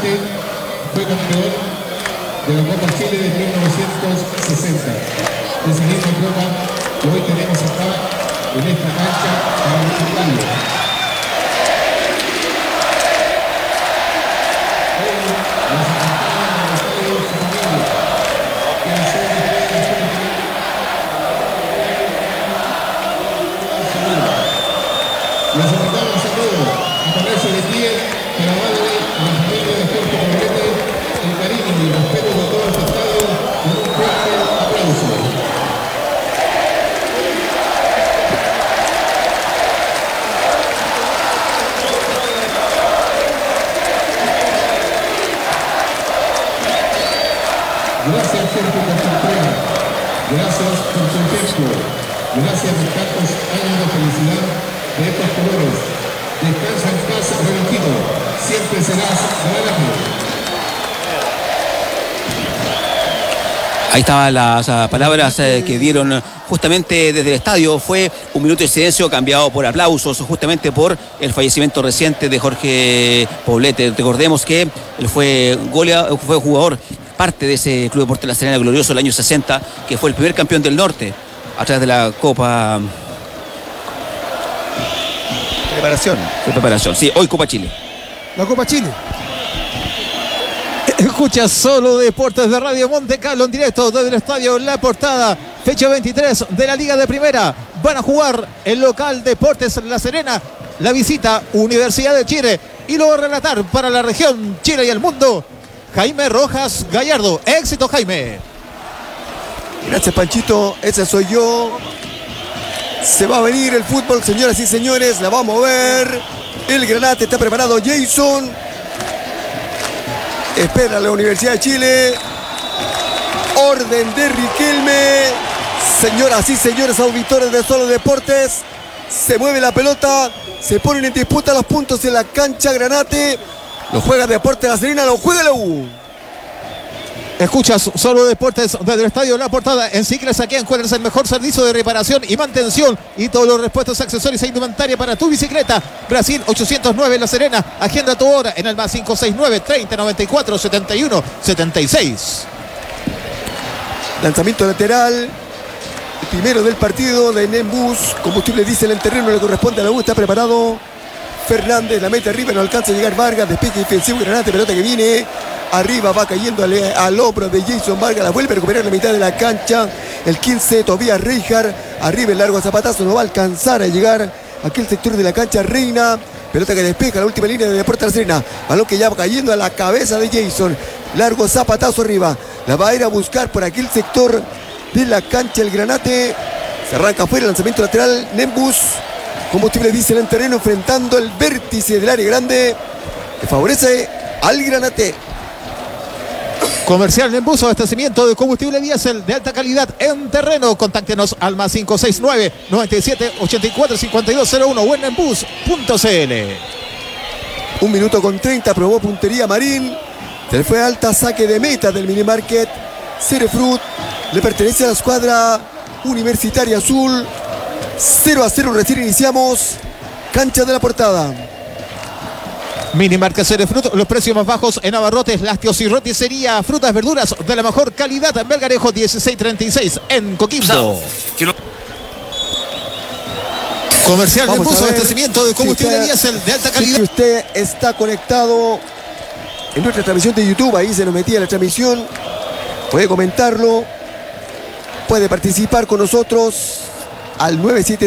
Poblete fue campeón de la Copa Chile de 1960. Esa misma Copa que hoy tenemos acá en esta cancha para disfrutarlo. Los invitamos a todos a ponerse de pie para darle a la familia de Jorge Poblete el cariño y el respeto de todo este estadio con un fuerte aplauso. Gracias Jorge por tu entrega, gracias por tu ejemplo, gracias por tantos años de felicidad de estos colores. Descansa en paz, relojito. Siempre serás grande. Ahí estaban las palabras que dieron justamente desde el estadio. Fue un minuto de silencio cambiado por aplausos, justamente por el fallecimiento reciente de Jorge Poblete. Recordemos que él fue jugador, parte de ese Club Deportes La Serena glorioso del año 60, que fue el primer campeón del norte a través de la Copa Preparación, sí, hoy Copa Chile. La Copa Chile. Escucha Solo Deportes de Radio Monte Carlo en directo desde el estadio La Portada. Fecha 23 de la Liga de Primera. Van a jugar el local Deportes La Serena. La visita Universidad de Chile. Y lo va a relatar para la región, Chile y el mundo, Jaime Rojas Gallardo. Éxito, Jaime. Gracias, Panchito. Ese soy yo. Se va a venir el fútbol, señoras y señores. La va a mover. El Granate está preparado. Jason. Espera la Universidad de Chile. Orden de Riquelme. Señoras y señores auditores de Solo Deportes. Se mueve la pelota. Se ponen en disputa los puntos en la cancha Granate. Lo juega Deportes La Serena. Lo juega la U. Escuchas Solo Deportes desde el estadio La Portada. En Cicles aquí encuentras el mejor servicio de reparación y mantención y todos los repuestos, accesorios e indumentaria para tu bicicleta. Brasil 809 La Serena. Agenda tu hora en el más 569 30 94 71 76. Lanzamiento lateral. El primero del partido de Nembus. Combustible diésel en terreno le corresponde a la U. Está preparado Fernández. La mete arriba. No alcanza a llegar Vargas. Despeje defensivo Granate. Pelota que viene arriba, va cayendo al hombro de Jason Vargas. La vuelve a recuperar la mitad de la cancha. El 15, Tobías Reijar. Arriba el largo zapatazo. No va a alcanzar a llegar a aquel sector de la cancha Reina. Pelota que despeja la última línea de Deportes La Serena. Balón que ya va cayendo a la cabeza de Jason. Largo zapatazo arriba. La va a ir a buscar por aquel sector de la cancha el Granate. Se arranca afuera, lanzamiento lateral. Nembus. Combustible diésel en terreno, enfrentando el vértice del área grande. Que favorece al Granate. Comercial Nembus, abastecimiento de combustible diésel de alta calidad en terreno. Contáctenos al más 569 97 84 5201 o en nembus.cl. 1 minuto con 30, probó puntería Marín. Se le fue alta, saque de meta del minimarket. Cerefruit le pertenece a la escuadra Universitaria Azul. 0-0, recién iniciamos. Cancha de La Portada. Minimarket Cerefruit, los precios más bajos en abarrotes, lácteos y roticería, frutas, verduras de la mejor calidad en Melgarejo 1636 en Coquimbo. Comercial de bus, abastecimiento de combustible diésel de alta calidad. Si usted está conectado en nuestra transmisión de YouTube, ahí se nos metía la transmisión, puede comentarlo, puede participar con nosotros al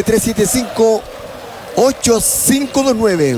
973758529.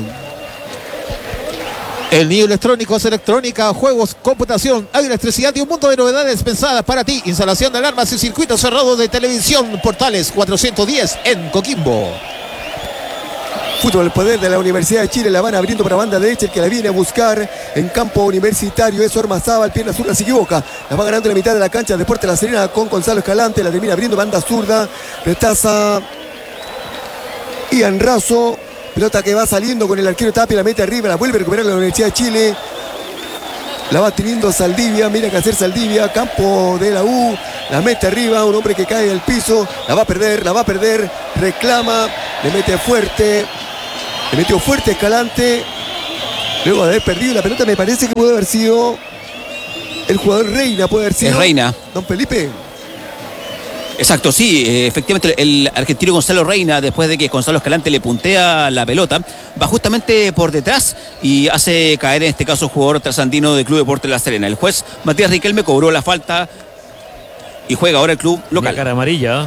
El nido electrónico es electrónica, juegos, computación, electricidad y un mundo de novedades pensadas para ti. Instalación de alarmas y circuitos cerrados de televisión. Portales 410 en Coquimbo. Fútbol, el poder de la Universidad de Chile. La van abriendo para banda derecha. El que la viene a buscar en campo universitario es Ormazábal. Pierna zurda, se equivoca. La va ganando en la mitad de la cancha. Deportes La Serena con Gonzalo Escalante. La termina abriendo banda zurda. Retaza Ian Razo. Pelota que va saliendo con el arquero Tapia, la mete arriba, la vuelve a recuperar la Universidad de Chile. La va teniendo Saldivia, mira que hacer Saldivia, campo de la U, la mete arriba, un hombre que cae al piso, la va a perder, reclama, le metió fuerte Escalante. Luego de haber perdido la pelota, me parece que puede haber sido el jugador Reina, puede haber sido. Es Reina. Don Felipe. Exacto, sí, efectivamente el argentino Gonzalo Reina, después de que Gonzalo Escalante le puntea la pelota, va justamente por detrás y hace caer en este caso el jugador trasandino del Club Deportes La Serena. El juez Matías Riquelme cobró la falta y juega ahora el club local. Una cara amarilla.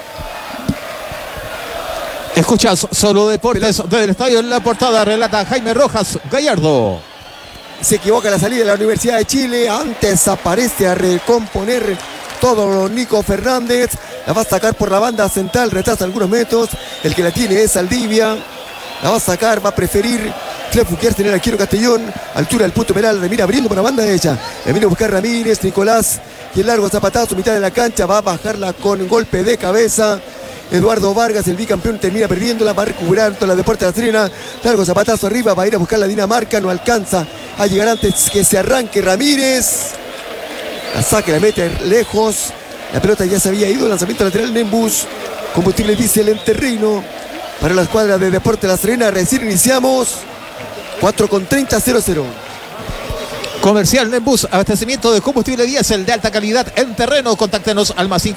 Escuchas Solo Deportes desde el estadio en La Portada, relata Jaime Rojas Gallardo. Se equivoca la salida de la Universidad de Chile. Antes aparece a recomponer todo Nico Fernández. La va a sacar por la banda central, retrasa algunos metros. El que la tiene es Saldivia. La va a sacar, va a preferir Clefuquier tener al arquero Castellón. Altura del punto penal, Remira abriendo por la banda derecha. Le viene a buscar Ramírez, Nicolás. Y el largo zapatazo, mitad de la cancha. Va a bajarla con golpe de cabeza. Eduardo Vargas, el bicampeón, termina perdiéndola. Va a recuperar toda la Deportes de La Serena. Largo zapatazo arriba, va a ir a buscar la Dinamarca. No alcanza a llegar antes que se arranque Ramírez. La saque, la mete lejos. La pelota ya se había ido. Lanzamiento lateral Nembus. Combustible diésel en terreno para la escuadra de Deportes La Serena. Recién iniciamos. 4:30, 0-0. Comercial Nembus, abastecimiento de combustible diésel de alta calidad en terreno. Contáctenos al más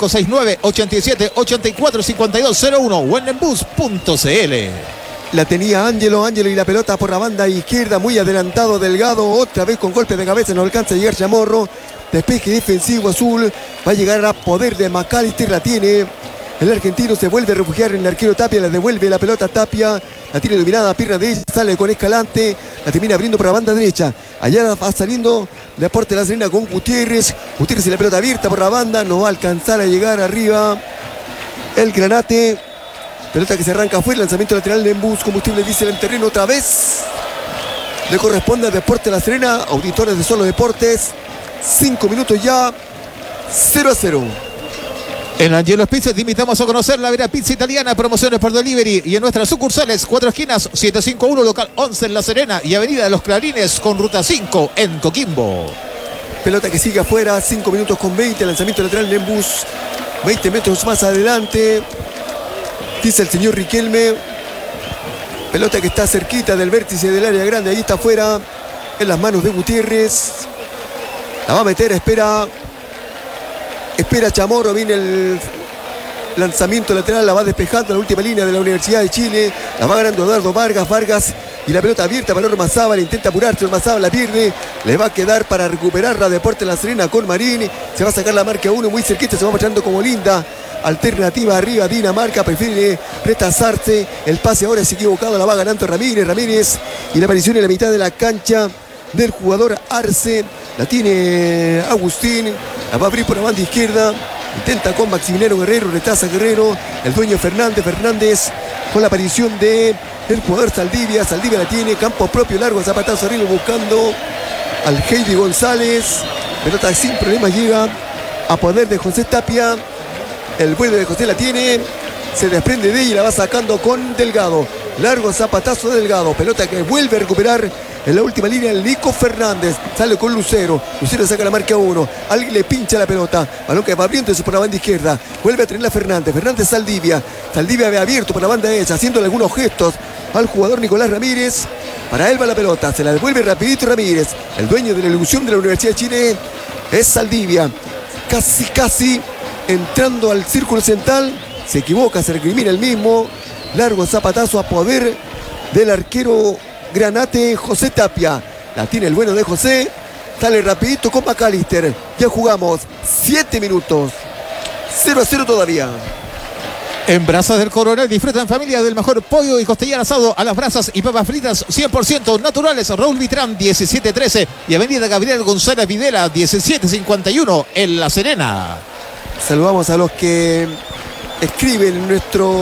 569-87-84-5201 o en nembus.cl. La tenía Ángelo y la pelota por la banda izquierda, muy adelantado Delgado, otra vez con golpe de cabeza, no alcanza a llegar Chamorro. Despeje defensivo azul, va a llegar a poder de McAllister, la tiene. El argentino se vuelve a refugiar en el arquero Tapia, le devuelve la pelota a Tapia, la tiene dominada, pierna derecha, sale con Escalante, la termina abriendo por la banda derecha. Allá va saliendo Deportes La Serena con Gutiérrez y la pelota abierta por la banda, no va a alcanzar a llegar arriba el Granate. Pelota que se arranca afuera, lanzamiento lateral de Embus, combustible diésel en terreno otra vez. Le corresponde a Deportes La Serena, auditores de Solo Deportes. 5 minutos ya, 0-0. En Angelo's Pizza te invitamos a conocer la vera pizza italiana, promociones por delivery y en nuestras sucursales, 4 esquinas, 751, local 11 en La Serena y avenida de los Clarines con ruta 5 en Coquimbo. Pelota que sigue afuera, 5 minutos con 20, lanzamiento lateral de Embus, 20 metros más adelante. Dice el señor Riquelme. Pelota que está cerquita del vértice del área grande. Ahí está afuera. En las manos de Gutiérrez. La va a meter. Espera Chamorro. Viene el lanzamiento lateral. La va despejando la última línea de la Universidad de Chile. La va ganando Eduardo Vargas. Y la pelota abierta para Ormazábal. Intenta apurarse. Ormazábal la pierde. Le va a quedar para recuperarla Deportes La Serena con Marín. Se va a sacar la marca 1. Muy cerquita. Se va mostrando como linda. Alternativa arriba, Dinamarca prefiere retrasarse. El pase ahora es equivocado, la va ganando Ramírez. Y la aparición en la mitad de la cancha del jugador Arce. La tiene Agustín. La va a abrir por la banda izquierda. Intenta con Maximiliano Guerrero, retrasa Guerrero. El dueño Fernández con la aparición de el jugador Saldivia. Saldivia la tiene, campo propio, largo, zapatazo arriba buscando al Heidi González. Pelota sin problemas llega a poder de José Tapia. El vuelo de José la tiene, se desprende de ella y la va sacando con Delgado. Largo zapatazo de Delgado, pelota que vuelve a recuperar en la última línea el Nico Fernández. Sale con Lucero saca la marca 1. Alguien le pincha la pelota, balón que va abriendo por la banda izquierda. Vuelve a tenerla Fernández Saldivia ve abierto por la banda derecha, haciéndole algunos gestos al jugador Nicolás Ramírez. Para él va la pelota, se la devuelve rapidito Ramírez. El dueño de la ilusión de la Universidad de Chile es Saldivia. Casi entrando al círculo central, se equivoca, se recrimina el mismo. Largo zapatazo a poder del arquero Granate, José Tapia. La tiene el bueno de José. Sale rapidito con McAllister. Ya jugamos 7 minutos. 0-0 todavía. En Brasas del Coronel disfruta en familia del mejor pollo y costillar asado a las brasas y papas fritas 100% naturales. Raúl Vitrán 1713 y avenida Gabriel González Videla 1751 en La Serena. Saludamos a los que escriben en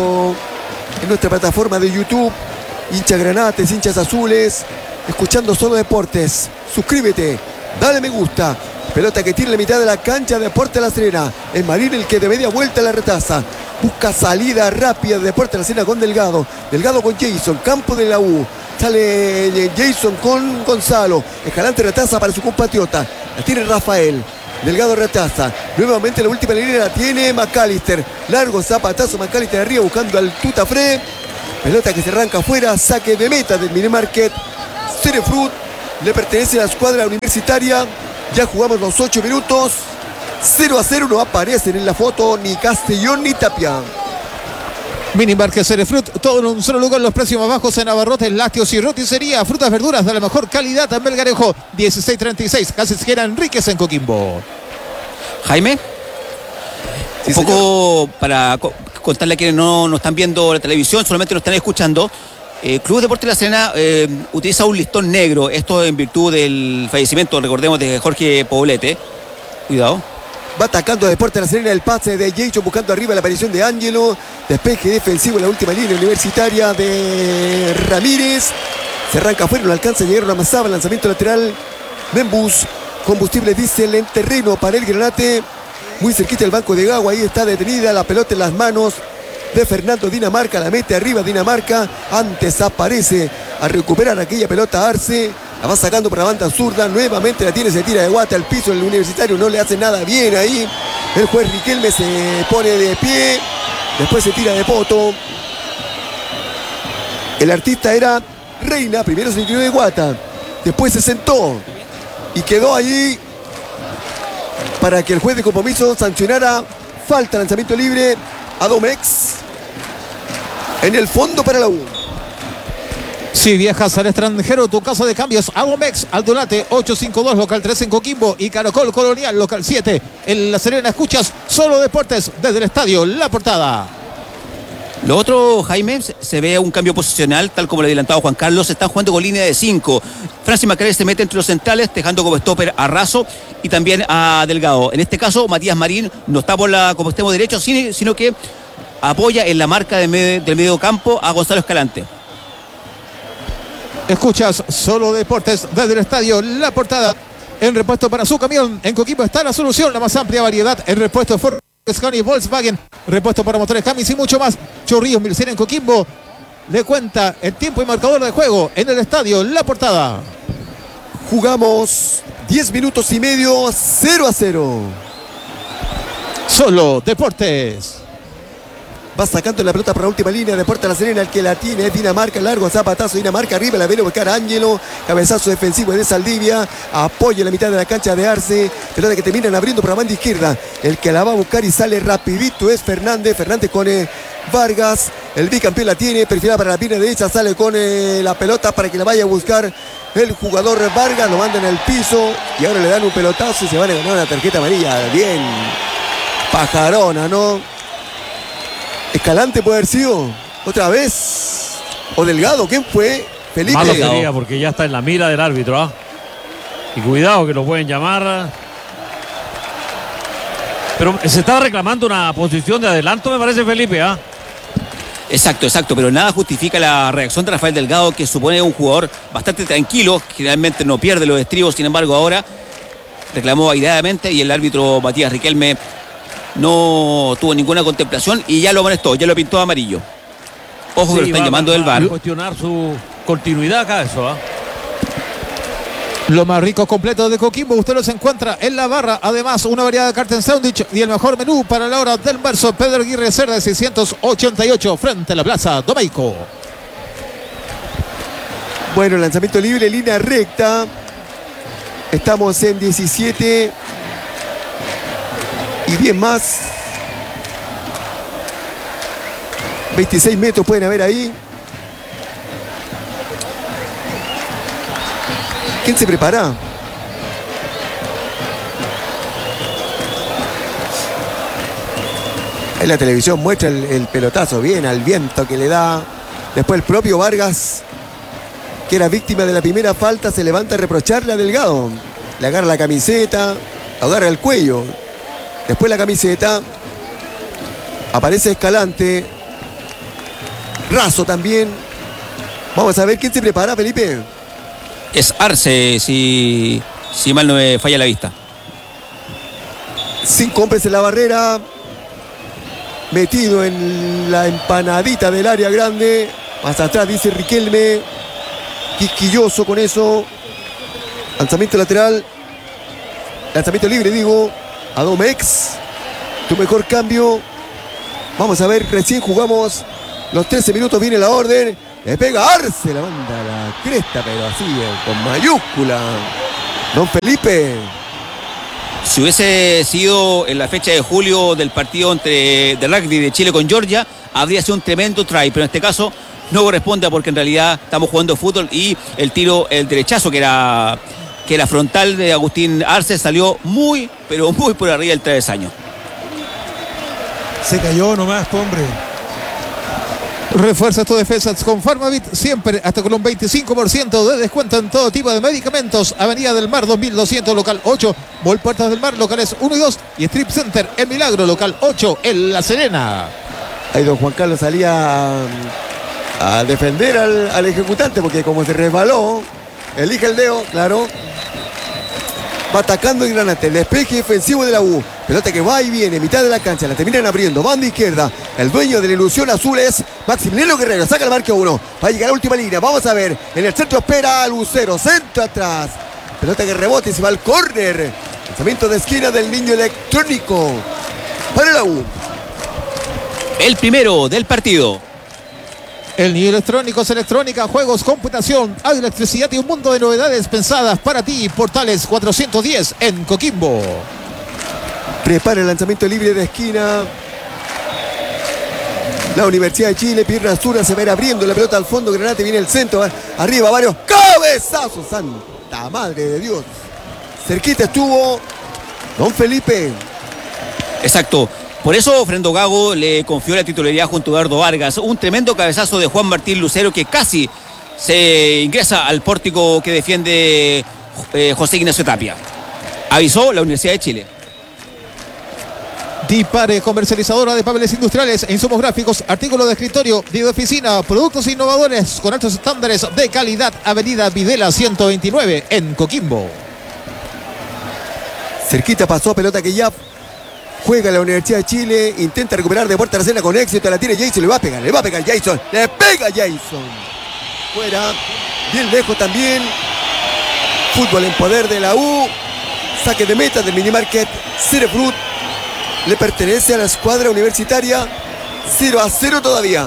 nuestra plataforma de YouTube. Hinchas granates, hinchas azules, escuchando Solo Deportes. Suscríbete, dale me gusta. Pelota que tiene la mitad de la cancha de Deportes La Serena. Es Marín el que de media vuelta la retaza. Busca salida rápida de Deportes La Serena con Delgado. Delgado con Jason, campo de la U. Sale Jason con Gonzalo. Escalante retaza para su compatriota. La tiene Rafael. Delgado retaza. Nuevamente la última línea la tiene McAllister. Largo zapatazo McAllister arriba buscando al Tutafre. Pelota que se arranca afuera. Saque de meta del Minimarket. Cerefrut le pertenece a la escuadra universitaria. Ya jugamos los 8 minutos. 0-0, no aparecen en la foto ni Castellón ni Tapia. Mini Market Cerefrut, todo en un solo lugar, los precios más bajos en abarrotes, lácteos y roticería, frutas, verduras de la mejor calidad en Melgarejo, 1636, Casa Izquierda Enríquez en Coquimbo. Jaime, Sí, un poco para contarle a quienes no están viendo la televisión, solamente nos están escuchando. Club Deportes La Serena utiliza un listón negro, esto en virtud del fallecimiento, recordemos, de Jorge Poblete. Cuidado. Va atacando a Deportes La Serena, el pase de Jason buscando arriba la aparición de Ángelo. Despeje defensivo en la última línea universitaria de Ramírez. Se arranca afuera, no alcanza a llegar una masada. Lanzamiento lateral. Membus, combustible diésel en terreno para el Granate. Muy cerquita del banco de Gagua, ahí está detenida la pelota en las manos de Fernando Dinamarca. La mete arriba Dinamarca. Antes aparece a recuperar aquella pelota Arce. La va sacando para la banda zurda, nuevamente la tiene, se tira de guate al piso. El universitario no le hace nada bien ahí. El juez Riquelme se pone de pie, después se tira de poto. El artista era Reina, primero se inclinó de guata, después se sentó y quedó allí para que el juez de compromiso sancionara falta, lanzamiento libre a Domex en el fondo para la U. Si viajas al extranjero, tu casa de cambios, Agomex, Aldunate, 852, local 3 en Coquimbo y Caracol Colonial, local 7 en La Serena. Escuchas Solo Deportes desde el estadio La Portada. Lo otro, Jaime, se ve un cambio posicional, tal como le adelantaba Juan Carlos. Están jugando con línea de 5. Francis Macarés se mete entre los centrales, dejando como stopper a Razo y también a Delgado. En este caso, Matías Marín no está como extremo derecho, sino que apoya en la marca del medio campo a Gonzalo Escalante. Escuchas Solo Deportes desde el estadio La Portada. En repuesto para su camión, en Coquimbo está la solución, la más amplia variedad en repuesto Ford, Scania, Volkswagen, repuesto para motores Camis y mucho más. Chorrillos Milcena en Coquimbo le cuenta el tiempo y marcador de juego en el estadio La Portada. Jugamos 10 minutos y medio, 0-0. Solo Deportes. Va sacando la pelota para la última línea. Deportes La Serena, el que la tiene es Dinamarca. Largo zapatazo, Dinamarca arriba. La viene a buscar a Ángelo. Cabezazo defensivo de Saldivia. Apoya en la mitad de la cancha de Arce. Pelota que terminan abriendo por la banda izquierda. El que la va a buscar y sale rapidito es Fernández. Fernández con Vargas. El bicampeón la tiene. Perfilada para la pierna derecha. Sale con la pelota para que la vaya a buscar el jugador Vargas. Lo mandan al piso. Y ahora le dan un pelotazo y se van a ganar una tarjeta amarilla. Bien. Pajarona, ¿no? Escalante puede haber sido otra vez, o Delgado, ¿quién fue? Felipe. Malo sería porque ya está en la mira del árbitro, ¿ah? Y cuidado que lo pueden llamar. Pero se estaba reclamando una posición de adelanto, me parece, Felipe, ¿ah? Exacto, pero nada justifica la reacción de Rafael Delgado, que supone un jugador bastante tranquilo, generalmente no pierde los estribos. Sin embargo, ahora reclamó airadamente y el árbitro Matías Riquelme no tuvo ninguna contemplación y ya lo amonestó, ya lo pintó amarillo. Ojo, que lo están llamando del VAR. Va a cuestionar su continuidad acá, eso, ¿ah? Lo más rico completo de Coquimbo, usted los encuentra en la barra. Además, una variedad de carne sándwich y el mejor menú para la hora del almuerzo. Pedro Aguirre Cerda 688 frente a la Plaza Domeico. Bueno, lanzamiento libre, línea recta. Estamos en 17 y 10 más. 26 metros pueden haber ahí. ¿Quién se prepara? En la televisión muestra el pelotazo bien al viento que le da. Después el propio Vargas, que era víctima de la primera falta, se levanta a reprocharle a Delgado. Le agarra la camiseta, agarra el cuello. Después la camiseta. Aparece Escalante. Razo también. Vamos a ver quién se prepara, Felipe. Es Arce, si mal no me falla la vista. 5 hombres en la barrera. Metido en la empanadita del área grande. Más atrás dice Riquelme. Quisquilloso con eso. Lanzamiento lateral. Lanzamiento libre, digo. A Domex. Tu mejor cambio. Vamos a ver, recién jugamos los 13 minutos. Viene la orden. Le pega Arce, la manda a la cresta, pero así, con mayúscula. Don Felipe. Si hubiese sido en la fecha de julio del partido de rugby de Chile con Georgia, habría sido un tremendo try, pero en este caso no corresponde porque en realidad estamos jugando fútbol y el tiro, el derechazo que era frontal de Agustín Arce salió muy, pero muy por arriba del travesaño. Se cayó nomás, hombre. Refuerza tus defensas con Farmavit, siempre hasta con un 25% de descuento en todo tipo de medicamentos. Avenida del Mar 2200, local 8, Mall Puertas del Mar, locales 1 y 2, y Strip Center El Milagro, local 8, en La Serena. Ahí don Juan Carlos salía a defender al ejecutante, porque como se resbaló, elige el dedo, claro. Va atacando el Granate, el despeje defensivo de la U. Pelota que va y viene, mitad de la cancha, la terminan abriendo, banda izquierda. El dueño de la ilusión azul es Maximiliano Guerrero, saca el marco 1. Va a llegar a la última línea, vamos a ver. En el centro espera a Lucero, centro atrás. Pelota que rebota y se va al córner. Lanzamiento de esquina del niño electrónico para la U. El primero del partido. El niño electrónico es electrónica, juegos, computación, hay electricidad y un mundo de novedades pensadas para ti. Portales 410 en Coquimbo. Prepara el lanzamiento libre de esquina. La Universidad de Chile, pierna zurda, se va a ir abriendo la pelota al fondo. Granate viene el centro, arriba varios cabezazos. Santa madre de Dios. Cerquita estuvo don Felipe. Exacto. Por eso Frendo Gago le confió la titularidad junto a Eduardo Vargas. Un tremendo cabezazo de Juan Martín Lucero que casi se ingresa al pórtico que defiende José Ignacio Tapia. Avisó la Universidad de Chile. Dipare, comercializadora de papeles industriales e insumos gráficos, artículos de escritorio, de oficina, productos innovadores con altos estándares de calidad. Avenida Videla 129 en Coquimbo. Cerquita pasó, pelota que ya juega la Universidad de Chile, intenta recuperar de puerta a la escena con éxito, la tiene Jason, le va a pegar Jason, le pega Jason. Fuera, bien lejos también. Fútbol en poder de la U. Saque de meta del minimarket Cerefruit. Le pertenece a la escuadra universitaria. 0-0 todavía.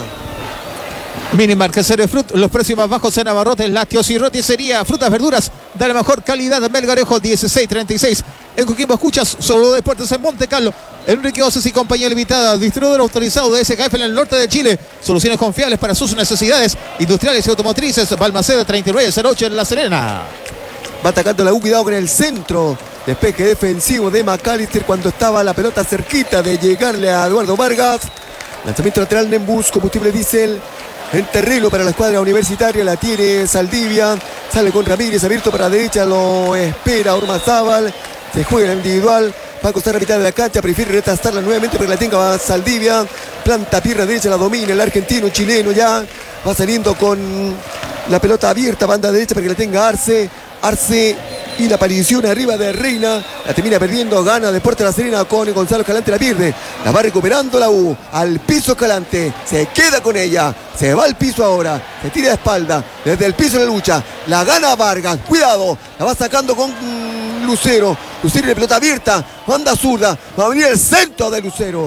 Minimarket Cerefruit, los precios más bajos en abarrotes, lácteos y roticería, frutas, verduras de la mejor calidad. Melgarejo 1636. En Coquimbo escuchas solo deportes en Monte Carlo. Enrique Oces y compañía limitada, distribuidor autorizado de SKF en el norte de Chile. Soluciones confiables para sus necesidades industriales y automotrices. Balmaceda 3908 en La Serena. Va atacando la U, cuidado con el centro. Despeje defensivo de McAllister cuando estaba la pelota cerquita de llegarle a Eduardo Vargas. Lanzamiento lateral Nembus, combustible diésel. En terreno para la escuadra universitaria, la tiene Saldivia. Sale con Ramírez, abierto para la derecha, lo espera Ormazábal. Se juega en individual, va a costar la mitad de la cancha, prefiere retrasarla nuevamente para que la tenga Saldivia. Planta pierna derecha, la domina el argentino, chileno ya. Va saliendo con la pelota abierta, banda derecha para que la tenga Arce. Arce y la aparición arriba de Reina. La termina perdiendo, gana Deportes La Serena con Gonzalo Escalante, la pierde. La va recuperando la U. Al piso Escalante, se queda con ella. Se va al piso ahora, se tira de espalda. Desde el piso la lucha, la gana Vargas. Cuidado, la va sacando con Lucero. Lucero y la pelota abierta, banda zurda. Va a venir el centro de Lucero.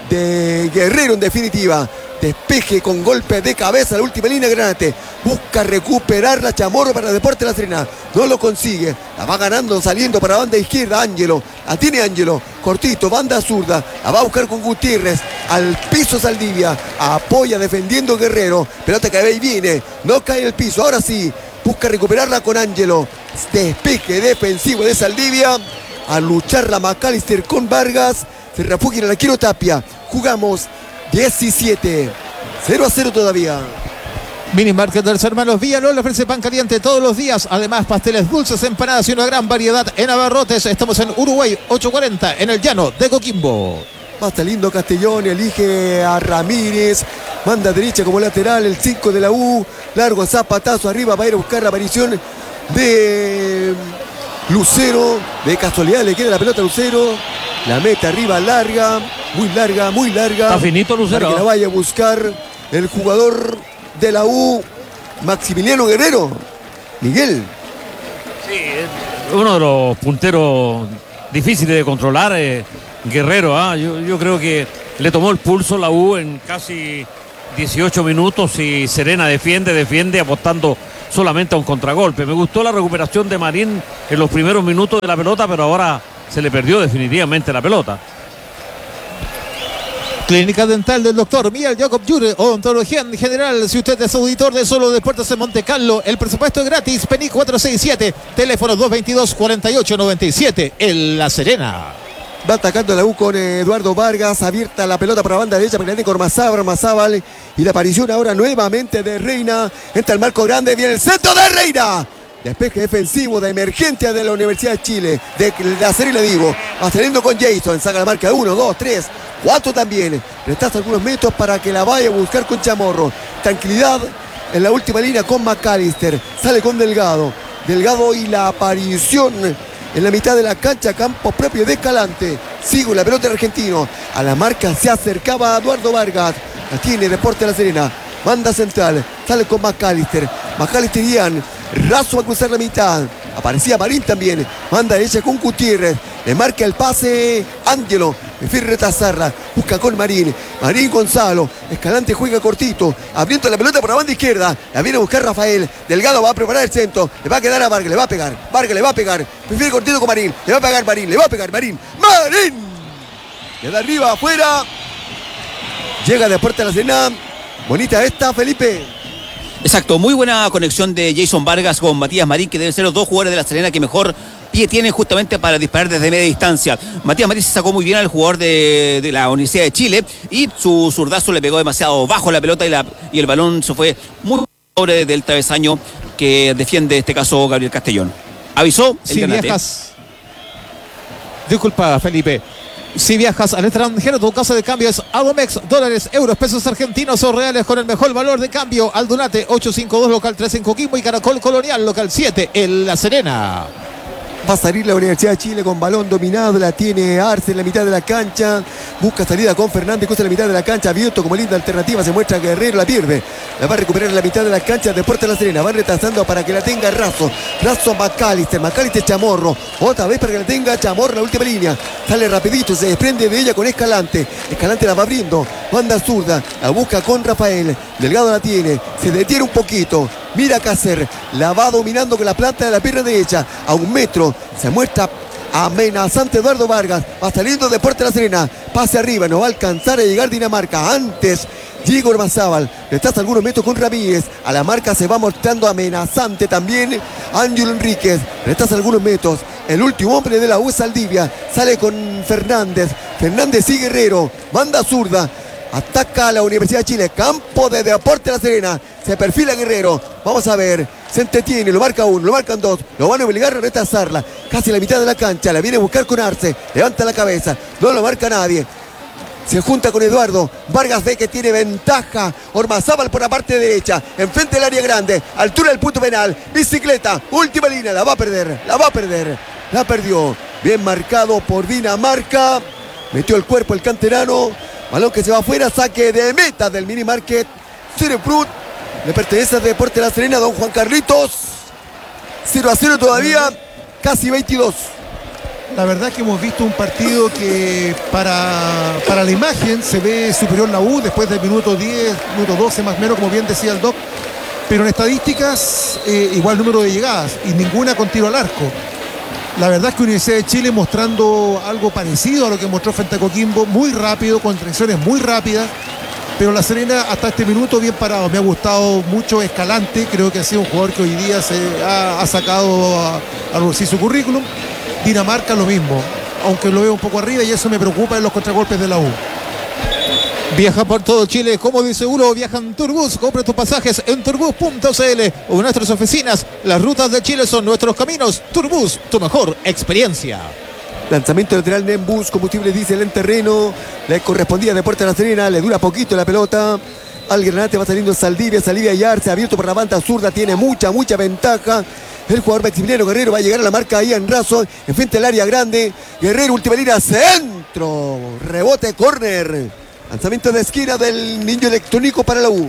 De Guerrero en definitiva. Despeje con golpe de cabeza, la última línea Granate. Busca recuperar la Chamorro para Deportes La Serena. No lo consigue. La va ganando saliendo para la banda izquierda Ángelo. La tiene Ángelo. Cortito, banda zurda. La va a buscar con Gutiérrez. Al piso Saldivia. Apoya defendiendo Guerrero. Pelota que ve y viene. No cae en el piso. Ahora sí. Busca recuperarla con Ángelo. Despeje defensivo de Saldivia. A luchar la McAllister con Vargas. Se refugia en el arquero Tapia. Jugamos 17. 0-0 todavía. Minimarket de los hermanos Villalón le ofrece pan caliente todos los días. Además, pasteles dulces, empanadas y una gran variedad en abarrotes. Estamos en Uruguay 840 en el llano de Coquimbo. Basta lindo Castellón, elige a Ramírez. Manda derecha como lateral el 5 de la U. Largo zapatazo arriba, va a ir a buscar la aparición de Lucero. De casualidad le queda la pelota a Lucero. La meta arriba larga, muy larga, muy larga. Está finito Lucero. Para que la vaya a buscar el jugador de la U, Maximiliano Guerrero. Miguel. Sí, uno de los punteros difíciles de controlar, Guerrero. Yo creo que le tomó el pulso la U en casi 18 minutos y Serena defiende apostando solamente a un contragolpe. Me gustó la recuperación de Marín en los primeros minutos de la pelota, pero ahora se le perdió definitivamente la pelota. Clínica Dental del doctor Miguel Jacob Jure, odontología en general. Si usted es auditor de Solo Deportes en Monte Carlo, el presupuesto es gratis. PENI 467, teléfono 222-4897, en La Serena. Va atacando la U con Eduardo Vargas, abierta la pelota para la banda derecha para que la tenga Ormazábal, y la aparición ahora nuevamente de Reina. Entra el marco grande, viene el centro de Reina. Despeje defensivo de emergencia de la Universidad de Chile, de La Serena digo. Va saliendo con Jason, saca la marca 1, 2, 3, 4 también. Retrasa algunos metros para que la vaya a buscar con Chamorro. Tranquilidad en la última línea con McAllister. Sale con Delgado. Delgado y la aparición en la mitad de la cancha, campo propio de Escalante. Sigue la pelota del argentino. A la marca se acercaba Eduardo Vargas. La tiene Deportes La Serena. Banda central. Sale con McAllister. McAllister y Ian. Razo va a cruzar la mitad. Aparecía Marín también. Banda derecha con Gutiérrez. Le marca el pase Ángelo. Prefiere retrasarla. Busca con Marín. Marín Gonzalo. Escalante juega cortito. Abriendo la pelota por la banda izquierda. La viene a buscar Rafael. Delgado va a preparar el centro. Le va a quedar a Vargas. Le va a pegar. Vargas le va a pegar. Prefiere cortito con Marín. Le va a pegar Marín. Le va a pegar Marín. ¡Marín! Queda arriba, afuera. Llega Deportes La Serena. Bonita esta, Felipe. Exacto, muy buena conexión de Jason Vargas con Matías Marín, que deben ser los dos jugadores de La Serena que mejor pie tienen justamente para disparar desde media distancia. Matías Marín se sacó muy bien al jugador de la Universidad de Chile y su zurdazo le pegó demasiado bajo la pelota y el balón se fue muy pobre del travesaño que defiende en este caso Gabriel Castellón. Avisó el Si Granate. viajas... Disculpa, Felipe. Si viajas al extranjero, tu casa de cambio es Adomex, dólares, euros, pesos argentinos o reales con el mejor valor de cambio. Aldunate 852, local 3 en Coquimbo, y Caracol Colonial, local 7 en La Serena. Va a salir la Universidad de Chile con balón dominado. La tiene Arce en la mitad de la cancha. Busca salida con Fernández, cruza la mitad de la cancha. Abierto como linda alternativa. Se muestra Guerrero, la pierde. La va a recuperar en la mitad de la cancha. Deportes La Serena. Va retrasando para que la tenga Razo. Razo McAllister Chamorro. Otra vez para que la tenga Chamorro en la última línea. Sale rapidito. Se desprende de ella con Escalante. Escalante la va abriendo. Banda zurda. La busca con Rafael. Delgado la tiene. Se detiene un poquito. Mira Cácer, la va dominando con la planta de la pierna derecha. A 1 metro, se muestra amenazante Eduardo Vargas. Va saliendo Deportes La Serena. Pase arriba, no va a alcanzar a llegar Dinamarca. Antes, Diego Ormazábal. Retrasa algunos metros con Ramírez. A la marca se va mostrando amenazante también Ángelo Enríquez. Retrasa algunos metros. El último hombre de la U es Saldivia. Sale con Fernández. Fernández y Guerrero. Banda zurda. Ataca a la Universidad de Chile. Campo de Deportes La Serena. Se perfila Guerrero. Vamos a ver. Se entretiene. Lo marca 1. Lo marcan 2. Lo van a obligar a retrasarla. Casi la mitad de la cancha. La viene a buscar con Arce. Levanta la cabeza. No lo marca nadie. Se junta con Eduardo. Vargas ve que tiene ventaja. Ormazábal por la parte derecha. Enfrente del área grande. Altura del punto penal. Bicicleta. Última línea. La va a perder. La va a perder. La perdió. Bien marcado por Dinamarca. Metió el cuerpo el canterano. Balón que se va afuera, saque de meta del Mini Market. Cerebrut, le pertenece a Deportes La Serena, don Juan Carlitos. 0-0 todavía, casi 22. La verdad es que hemos visto un partido que para la imagen se ve superior la U después del minuto 10, minuto 12 más o menos, como bien decía el Doc. Pero en estadísticas, igual número de llegadas y ninguna con tiro al arco. La verdad es que Universidad de Chile mostrando algo parecido a lo que mostró frente a Coquimbo, muy rápido, con transiciones muy rápidas, pero La Serena hasta este minuto bien parado. Me ha gustado mucho Escalante, creo que ha sido un jugador que hoy día se ha sacado a su currículum. Dinamarca lo mismo, aunque lo veo un poco arriba y eso me preocupa en los contragolpes de la U. Viaja por todo Chile, como dice uno, viaja en Turbus. Compra tus pasajes en turbus.cl o en nuestras oficinas. Las rutas de Chile son nuestros caminos. Turbus, tu mejor experiencia. Lanzamiento lateral Nembus, combustible diésel en terreno. Le correspondía a Deportes La Serena, le dura poquito la pelota. Al Granate va saliendo Saldivia y Arce, abierto por la banda zurda, tiene mucha ventaja. El jugador Maximiliano Guerrero va a llegar a la marca ahí en Razo, enfrente del área grande. Guerrero, última línea, centro. Rebote, córner. Lanzamiento de esquina del niño electrónico para la U.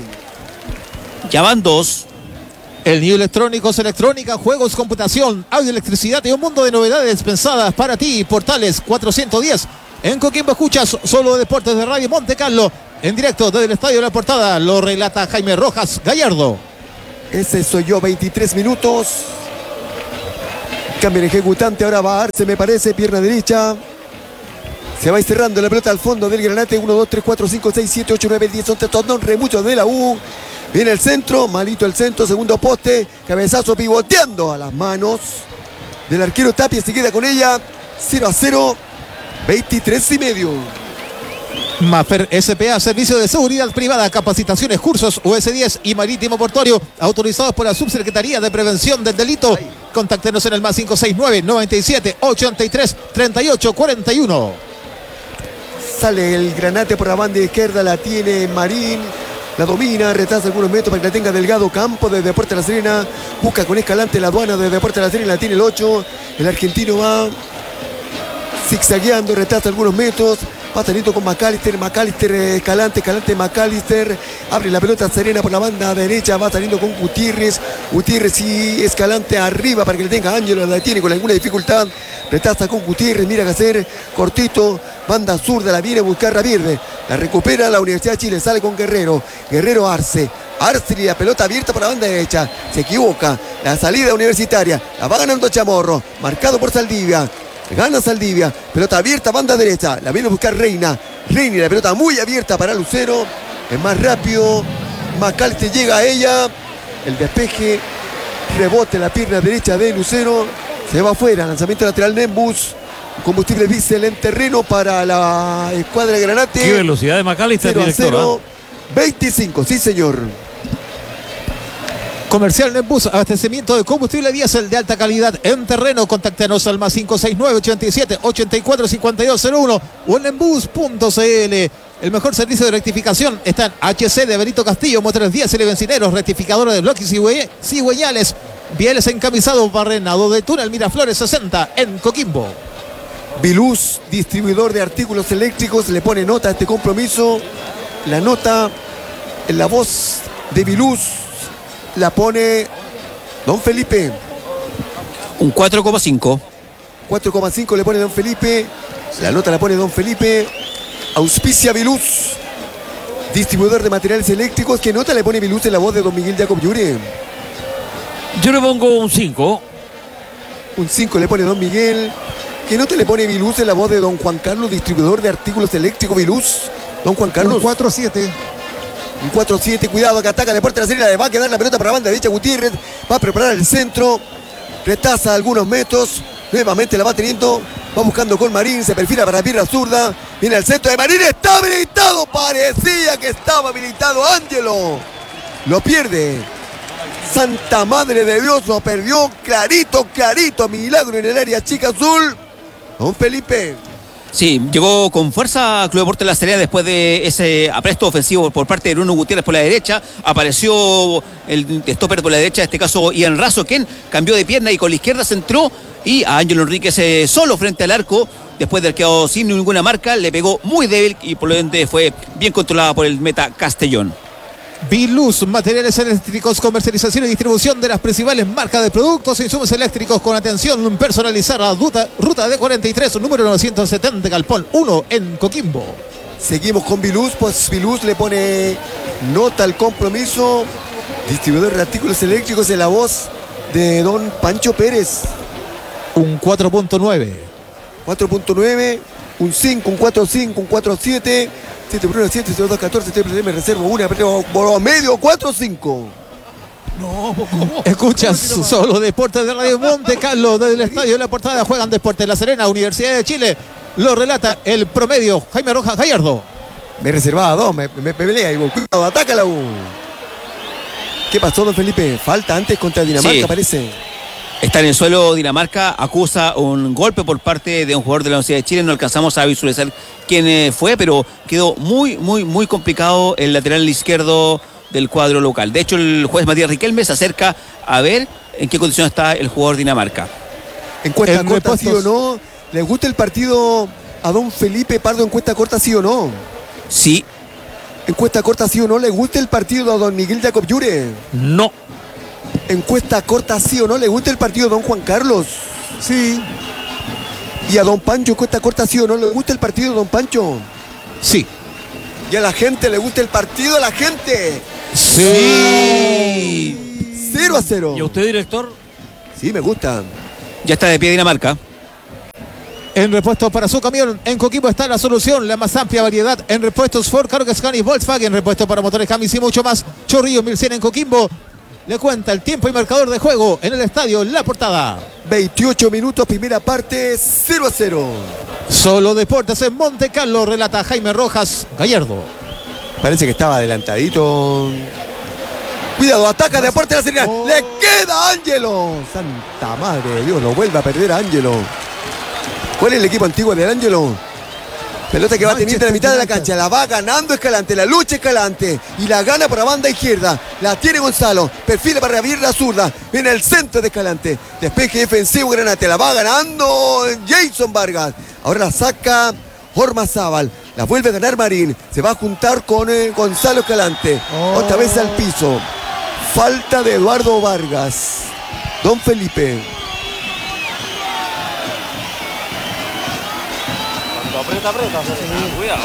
Ya van 2. El Niño Electrónicos, electrónica, juegos, computación, audio, electricidad y un mundo de novedades pensadas para ti. Portales 410. En Coquimbo escuchas Solo Deportes de Radio Monte Carlo. en directo desde el Estadio de la Portada. Lo relata Jaime Rojas Gallardo. Ese soy yo, 23 minutos. Cambio el ejecutante, ahora va Arce, me parece, pierna derecha. Se va cerrando la pelota al fondo del Granate. 1, 2, 3, 4, 5, 6, 7, 8, 9, 10, 11, todos remuchos de la U. Viene el centro, malito el centro, segundo poste. Cabezazo pivoteando a las manos del arquero Tapia. Se queda con ella. 0-0, 23 y medio. Maffer SPA, servicio de seguridad privada, capacitaciones, cursos US10 y marítimo portuario, autorizados por la Subsecretaría de Prevención del Delito. Contáctenos en el más 569 97 83 38 41. Sale el Granate por la banda izquierda, la tiene Marín, la domina, retrasa algunos metros para que la tenga Delgado. Campo de Deportes La Serena, busca con Escalante la aduana de Deportes La Serena, la tiene el 8, el argentino va zigzagueando, retrasa algunos metros, va saliendo con McAllister, Escalante, McAllister, abre la pelota Serena por la banda derecha, va saliendo con Gutiérrez y Escalante arriba para que le tenga Ángelo, la tiene con alguna dificultad, retrasa con Gutiérrez, mira qué hacer, cortito, banda zurda, la viene a buscar Ravierde, la recupera la Universidad de Chile, sale con Guerrero Arce y la pelota abierta por la banda derecha, se equivoca, la salida universitaria, la va ganando Chamorro, marcado por Saldivia. Gana Saldivia, pelota abierta, banda derecha, la viene a buscar Reina, la pelota muy abierta para Lucero, es más rápido, McAllister llega a ella, el despeje, rebote la pierna derecha de Lucero, se va afuera, lanzamiento lateral Nembus, combustible diésel en terreno para la escuadra de Granate. Qué velocidad de McAllister, 0-0, 25, sí señor. Comercial Nembus, abastecimiento de combustible diésel de alta calidad en terreno. Contáctanos al más 569 87 84 5201 o en nembus.cl. El mejor servicio de rectificación está en HC de Benito Castillo, motores diésel y bencineros, rectificadora de bloques y cigüeñales, bieles encamisados, barrenado de túnel Miraflores 60 en Coquimbo. Viluz, distribuidor de artículos eléctricos, le pone nota a este compromiso. La nota en la voz de Viluz la pone Don Felipe. Un 4,5. 4,5 le pone Don Felipe. La nota la pone Don Felipe. Auspicia Viluz, distribuidor de materiales eléctricos. ¿Qué nota le pone Viluz en la voz de Don Miguel Jacob Llure? Yo le pongo un 5. Un 5 le pone Don Miguel. ¿Qué nota le pone Viluz en la voz de Don Juan Carlos, distribuidor de artículos eléctricos Viluz? Don Juan Carlos. Un 4-7. Un 4-7, cuidado que ataca Deportes La Serena, le va a quedar la pelota para la banda derecha. Gutiérrez va a preparar el centro, retaza algunos metros, nuevamente la va teniendo, va buscando con Marín, se perfila para la pierna zurda, viene el centro de Marín, está habilitado, parecía que estaba habilitado Ángelo, lo pierde. Santa Madre de Dios, lo perdió clarito, milagro en el área chica azul. Don Felipe. Sí, llegó con fuerza Club Deportes La Serena después de ese apresto ofensivo por parte de Bruno Gutiérrez por la derecha. Apareció el stopper por la derecha, en este caso Ian Razo, quien cambió de pierna y con la izquierda centró. Y a Ángelo Enríquez solo frente al arco, después de haber quedado sin ninguna marca, le pegó muy débil y por lo tanto fue bien controlada por el meta Castellón. Viluz, materiales eléctricos, comercialización y distribución de las principales marcas de productos e insumos eléctricos con atención personalizada. Ruta D43, número 970, Galpón 1 en Coquimbo. Seguimos con Viluz, pues Viluz le pone nota al compromiso. Distribuidor de artículos eléctricos en la voz de Don Pancho Pérez. Un 4.9. 4.9, un 5, un 4.5, un 4.7. 7 por 1, 7, 2, 14, 3, me reservo una, pero por medio 4-5. No, ¿cómo? Escuchas solo Deportes de Radio Monte Carlo desde el Estadio de la Portada. Juegan Deportes La Serena, Universidad de Chile. Lo relata el promedio Jaime Rojas Gallardo. Me reservaba 2, me pelea, digo, cuidado, ataca la U. ¿Qué pasó, Don Felipe? Falta antes contra Dinamarca, Sí. parece. Está en el suelo Dinamarca, acusa un golpe por parte de un jugador de la Universidad de Chile. No alcanzamos a visualizar quién fue, pero quedó muy complicado el lateral izquierdo del cuadro local. De hecho, el juez Matías Riquelme se acerca a ver en qué condición está el jugador Dinamarca. Encuesta En corta, sí o repuestos. no. ¿Le gusta el partido a Don Felipe Pardo? Encuesta corta, sí o no. Sí, Encuesta corta, sí o no. ¿Le gusta el partido a Don Miguel Jacob Llure? No. Encuesta corta, sí o no. ¿Le gusta el partido a Don Juan Carlos? Sí. Y a Don Pancho, encuesta corta, sí o no. ¿Le gusta el partido a Don Pancho? Sí. Y a la gente le gusta el partido, a la gente. Sí. 0-0. ¿Y a usted, director? Sí, me gusta. Ya está de pie Dinamarca. En repuestos para su camión, en Coquimbo está la solución, la más amplia variedad en repuestos Ford, Cargo Scania y Volkswagen, repuestos para motores Camis y mucho más. Chorrillos 1100 en Coquimbo. Le cuenta el tiempo y marcador de juego en el estadio La Portada. 28 minutos, primera parte, 0-0. Solo Deportes en Monte Carlo, relata Jaime Rojas Gallardo. Parece que estaba adelantadito. Cuidado, ataca Deportes La Serena. Oh. Le queda Ángelo. Santa madre de Dios, lo vuelve a perder a Ángelo. ¿Cuál es el equipo antiguo de Ángelo? Pelota que va teniendo en la mitad de la cancha. La va ganando Escalante. La lucha Escalante. Y la gana por la banda izquierda. La tiene Gonzalo. Perfila para abrir la zurda. Viene el centro de Escalante. Despeje defensivo Granate. La va ganando Jason Vargas. Ahora la saca Ormazábal. La vuelve a ganar Marín. Se va a juntar con Gonzalo Escalante. Otra vez al piso. Falta de Eduardo Vargas. Don Felipe. Aprieta, cuidado.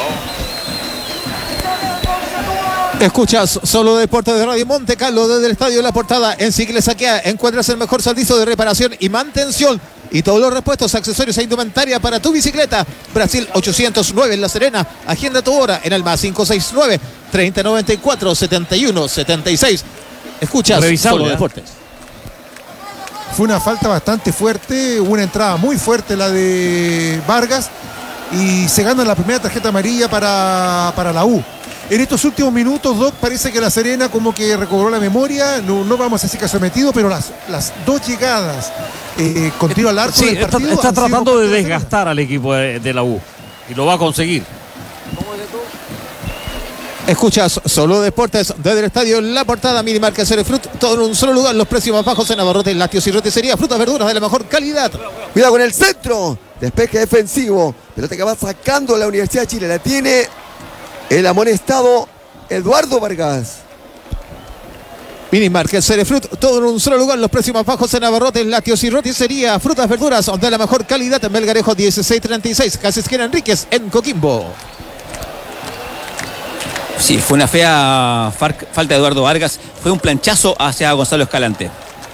Escuchas Solo Deportes de Radio Monte Carlo desde el estadio La Portada. En Sigles Saquea encuentras el mejor servicio de reparación y mantención y todos los repuestos, accesorios e indumentaria para tu bicicleta. Brasil 809 en La Serena. Agenda tu hora en el más 569 3094 71 76. Escuchas Revisable, Solo Deportes. Fue una falta bastante fuerte, una entrada muy fuerte la de Vargas y se gana la primera tarjeta amarilla para la U. En estos últimos minutos, Doc, parece que La Serena como que recobró la memoria, no vamos a decir que ha sometido, pero las dos llegadas con tiro al arco Sí, del partido está han sido tratando por de parte La Serena. desgastar al equipo de la U y lo va a conseguir. Escuchas Solo Deportes desde el estadio La Portada, Minimarca Cerefrut, todo en un solo lugar, los precios más bajos en abarrotes, lácteos y roticería, frutas, verduras de la mejor calidad. Cuidado con el centro. Despeje defensivo. Pelota que va sacando la Universidad de Chile. La tiene el amonestado Eduardo Vargas. Minimarket Cerefrut, todo en un solo lugar, los precios más bajos en abarrotes, lácteos y roticería, frutas, verduras de la mejor calidad en Melgarejo 1636, Casa Esquina Enríquez en Coquimbo. Sí, fue una fea falta de Eduardo Vargas. Fue un planchazo hacia Gonzalo Escalante.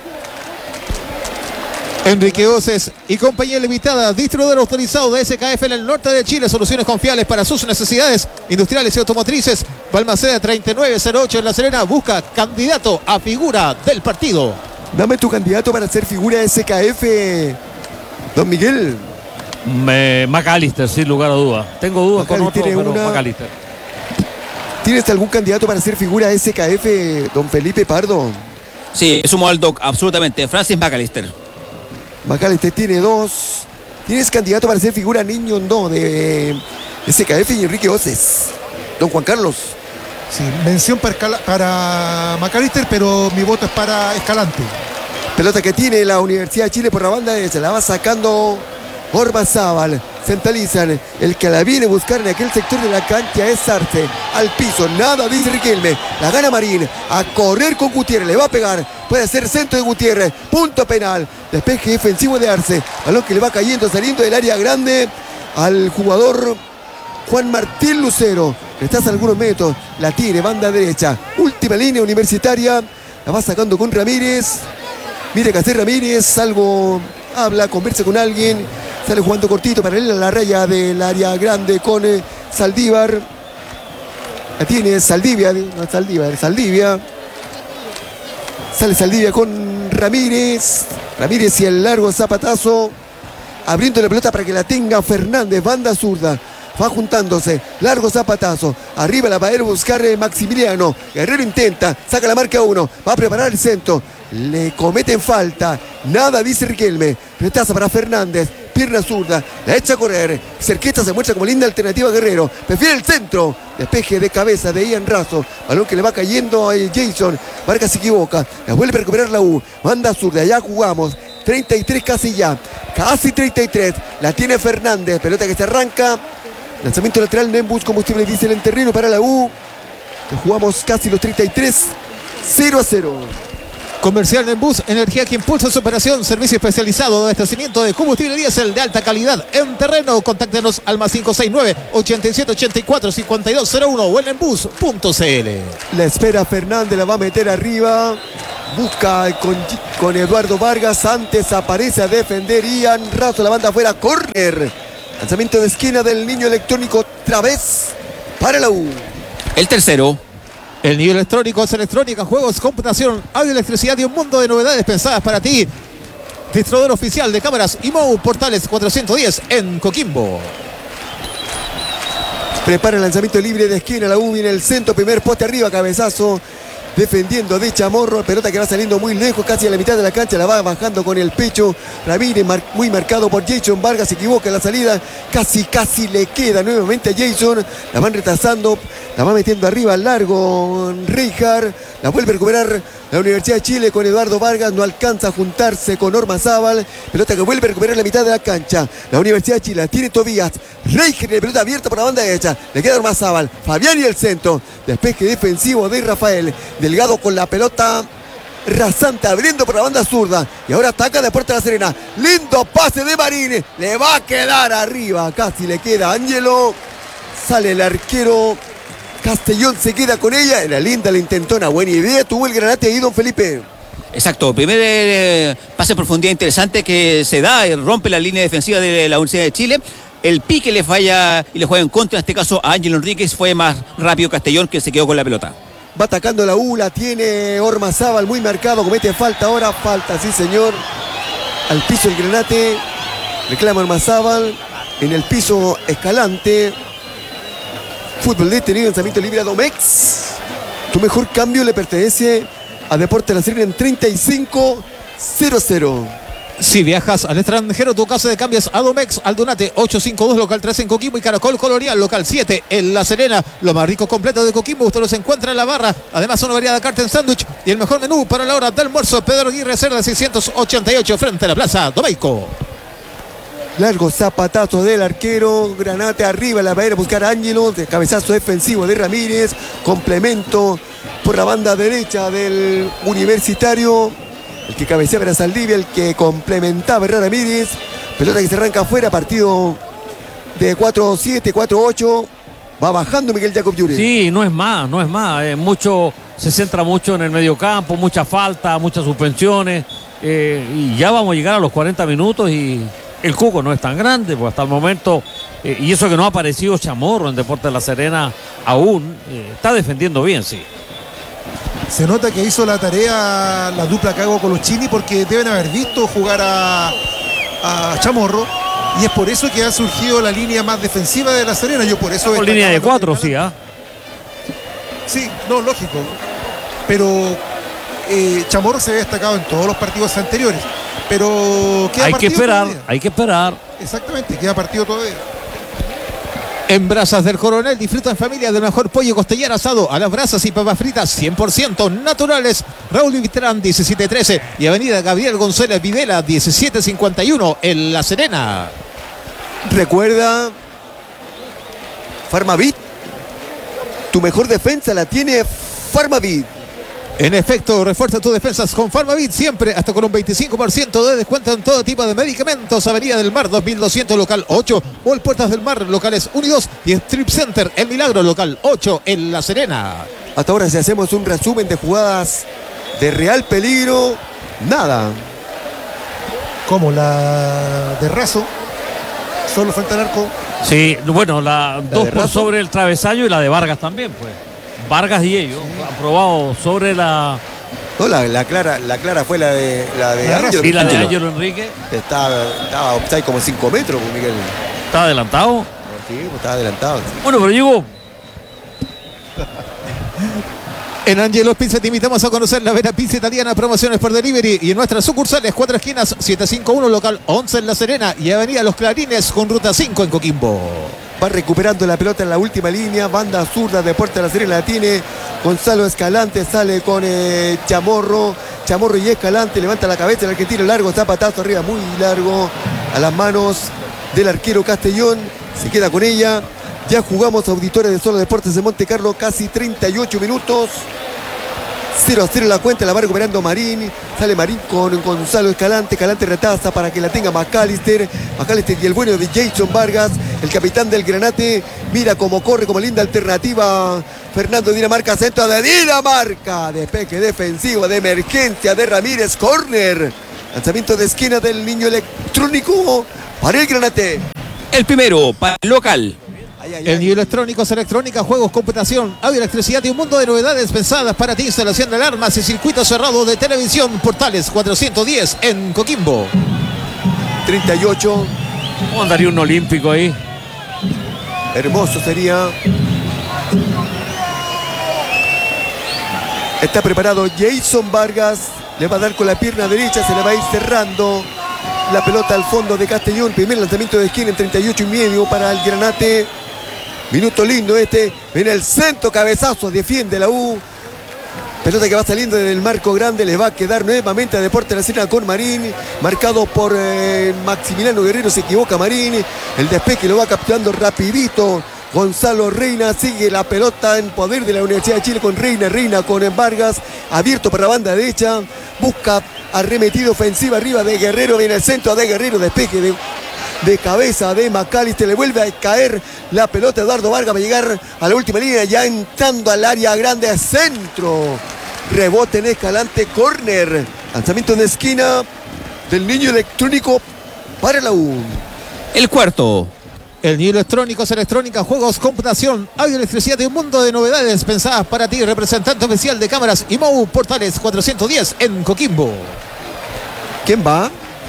Enrique Oces y compañía limitada, distribuidor autorizado de SKF en el norte de Chile, soluciones confiables para sus necesidades industriales y automotrices. Balmaceda 3908 en La Serena, busca candidato a figura del partido. Dame tu candidato para ser figura de SKF, don Miguel. McAllister, sin lugar a dudas. Tengo dudas con otro, tiene pero una. McAllister. ¿Tienes algún candidato para ser figura de SKF, don Felipe Pardo? Sí, sumo al doc, absolutamente. Francis McAllister. McAllister tiene dos. ¿Tienes candidato para ser figura niño no de SKF y Enrique Oces? Don Juan Carlos. Sí, mención para McAllister, pero mi voto es para Escalante. Pelota que tiene la Universidad de Chile por la banda derecha. La va sacando Ormazábal. Centralizan. El que la viene a buscar en aquel sector de la cancha es Arce. Al piso. Nada dice Riquelme. La gana Marín. A correr con Gutiérrez. Le va a pegar. Puede ser centro de Gutiérrez. Punto penal. Despeje defensivo de Arce. Balón que le va cayendo saliendo del área grande al jugador Juan Martín Lucero. Estás a algunos metros. La tiene. Banda derecha. Última línea universitaria. La va sacando con Ramírez. Mire que hacer Ramírez. Algo habla. Conversa con alguien. Sale jugando cortito para él a la raya del área grande con Saldívar. La tiene Saldivia. No, Saldivia. Sale Saldivia con Ramírez. Ramírez y el largo zapatazo. Abriendo la pelota para que la tenga Fernández. Banda zurda. Va juntándose. Largo zapatazo. Arriba la va a ir a buscar Maximiliano. Guerrero intenta. Saca la marca 1. Va a preparar el centro. Le cometen falta. Nada dice Riquelme. Retaza para Fernández. Pierna zurda. La echa a correr. Cerqueta se muestra como linda alternativa Guerrero. Prefiere el centro. Despeje de cabeza de Ian Razo. Balón que le va cayendo a Jason. Vargas se equivoca. La vuelve a recuperar la U. Banda zurda. Ya jugamos. 33 casi ya. Casi 33. La tiene Fernández. Pelota que se arranca. Lanzamiento lateral. Nembus, combustible diésel en terreno para la U. Jugamos casi los 33. 0-0. Comercial en Bus, energía que impulsa su operación, servicio especializado de abastecimiento de combustible diésel de alta calidad en terreno. Contáctenos al más 569-8784-5201 o en enbus.cl. La espera Fernández, la va a meter arriba. Busca con Eduardo Vargas. Antes aparece a defender Ian Razo. La banda afuera. Córner. Lanzamiento de esquina del Niño Electrónico. Otra vez para la U. El tercero. El Niño Electrónico es electrónica, juegos, computación, audio, electricidad y un mundo de novedades pensadas para ti. Distribuidor oficial de cámaras IMOU Portales 410 en Coquimbo. Prepara el lanzamiento libre de esquina. La U viene el centro. Primer poste arriba. Cabezazo. Defendiendo de Chamorro, pelota que va saliendo muy lejos, casi a la mitad de la cancha, la va bajando con el pecho. Ramírez muy marcado por Jason Vargas, se equivoca en la salida, casi le queda nuevamente a Jason, la van retrasando, la va metiendo arriba al largo Rijkaard, la vuelve a recuperar la Universidad de Chile con Eduardo Vargas, no alcanza a juntarse con Ormazábal, pelota que vuelve a recuperar la mitad de la cancha. La Universidad de Chile tiene Tobías, Rijkaard, pelota abierta por la banda derecha, le queda Ormazábal, Fabián y el centro, despeje defensivo de Rafael Delgado con la pelota rasante abriendo por la banda zurda y ahora ataca de Puerto La Serena. Lindo pase de Marín, le va a quedar arriba, casi le queda Ángelo, sale el arquero Castellón, se queda con ella. Era linda la intentona, buena idea tuvo el Granate ahí, don Felipe. Exacto, primer pase en profundidad interesante que se da y rompe la línea defensiva de la Universidad de Chile. El pique le falla y le juega en contra, en este caso a Ángelo Enríquez. Fue más rápido Castellón, que se quedó con la pelota. Va atacando la U, la tiene Ormazábal muy marcado, comete falta ahora, falta, sí señor. Al piso el Granate, reclama Ormazábal, en el piso Escalante. Fútbol detenido, lanzamiento libre a Domex. Tu mejor cambio le pertenece a Deportes La Serena en 35-0-0. Si viajas al extranjero, tu casa de cambios Adomex, Aldunate 852, local 3 en Coquimbo y Caracol Colonial, local 7 en La Serena. Lo más rico completo de Coquimbo, usted los encuentra en la barra. Además, una variedad de carta en sándwich y el mejor menú para la hora de almuerzo. Pedro Aguirre Cerda 688, frente a la Plaza Domeico. Largo zapatazo del arquero, Granate arriba, la va a ir a buscar a Ángelo, de cabezazo defensivo de Ramírez, complemento por la banda derecha del Universitario, el que cabeceaba era Saldivia, el que complementaba era Ramírez, pelota que se arranca afuera, partido de 4-7, 4-8, va bajando Miguel Jacob Yuri. Sí, no es más, mucho, se centra mucho en el mediocampo, mucha falta, muchas suspensiones, y ya vamos a llegar a los 40 minutos y el cuco no es tan grande, pues hasta el momento, y eso que no ha aparecido Chamorro en Deportes La Serena aún, está defendiendo bien, sí. Se nota que hizo la tarea la dupla Cago Colochini, porque deben haber visto jugar a Chamorro, y es por eso que ha surgido la línea más defensiva de La Serena. Yo por eso con línea de 4, sí, ¿ah? Sí, no, lógico, pero Chamorro se ha destacado en todos los partidos anteriores, pero queda hay que esperar, todavía. hay que esperar. Exactamente, queda partido todavía. En Brasas del Coronel, disfruta en familia del mejor pollo costillar asado a las brasas y papas fritas 100% naturales. Raúl Vitrán 1713 y avenida Gabriel González Videla 1751 en La Serena. Recuerda, Farmavit, tu mejor defensa la tiene Farmavit. En efecto, refuerza tus defensas con Farmavit siempre, hasta con un 25% de descuento en todo tipo de medicamentos. Avenida del Mar 2200, local 8, o el Puertas del Mar, locales 1 y 2, y Strip Center El Milagro, local 8 en La Serena. Hasta ahora, si hacemos un resumen de jugadas de real peligro, nada. Como la de Razo, solo frente al arco. Sí, bueno, la dos de por Razo. sobre el travesaño y la de Vargas también, pues. Vargas y ellos han probado sobre la... No, la clara fue la de Ángelo. Y la de Ángelo Enrique. Estaba offside como 5 metros, Miguel. ¿Está adelantado? Sí, estaba adelantado. Sí. Bueno, pero llegó. En Angelo's Pizza te invitamos a conocer la Vera Pizza Italiana, promociones por delivery, y en nuestras sucursales 4 esquinas 751, local 11 en La Serena y avenida Los Clarines con ruta 5 en Coquimbo. Va recuperando la pelota en la última línea, banda zurda, Deportes La Serena la tiene Gonzalo Escalante, sale con Chamorro y Escalante, levanta la cabeza el argentino, largo zapatazo arriba, muy largo, a las manos del arquero Castellón, se queda con ella. Ya jugamos, auditores de Solo Deportes de Monte Carlo, casi 38 minutos. 0-0 la cuenta, la va recuperando Marín. Sale Marín con Gonzalo Escalante. Escalante retaza para que la tenga McAllister. McAllister y el bueno de Jason Vargas, el capitán del Granate. Mira cómo corre, como linda alternativa. Fernando Dinamarca, centro de Dinamarca. Despeje defensivo de emergencia de Ramírez. Corner. Lanzamiento de esquina del Niño Electrónico para el Granate. El primero para el local. El Niño Electrónico es electrónica, juegos, computación, audio, electricidad y un mundo de novedades pensadas para ti. Instalación de alarmas y circuito cerrado de televisión. Portales 410 en Coquimbo. 38. ¿Cómo andaría un olímpico ahí? Hermoso sería. Está preparado Jason Vargas. Le va a dar con la pierna derecha. Se le va a ir cerrando la pelota al fondo de Castellón. Primer lanzamiento de esquina en 38,5 para el Granate. Minuto lindo este. En el centro, cabezazo. Defiende la U. Pelota que va saliendo del marco grande. Le va a quedar nuevamente a Deportes La Serena con Marín. Marcado por Maximiliano Guerrero. Se equivoca Marín. El despeje lo va capturando rapidito Gonzalo Reina. Sigue la pelota en poder de la Universidad de Chile con Reina. Reina con Vargas. Abierto para la banda derecha. Busca arremetido ofensiva arriba de Guerrero. Viene el centro de Guerrero. Despeje de cabeza de McAllister. Le vuelve a caer la pelota. Eduardo Vargas va a llegar a la última línea. Ya entrando al área grande. Centro. Rebote en Escalante. Corner. Lanzamiento de esquina del Niño Electrónico para la U. El cuarto. El Niño Electrónico es electrónica, juegos, computación, audio, electricidad y un mundo de novedades pensadas para ti. Representante oficial de cámaras IMOU Portales 410 en Coquimbo. ¿Quién va?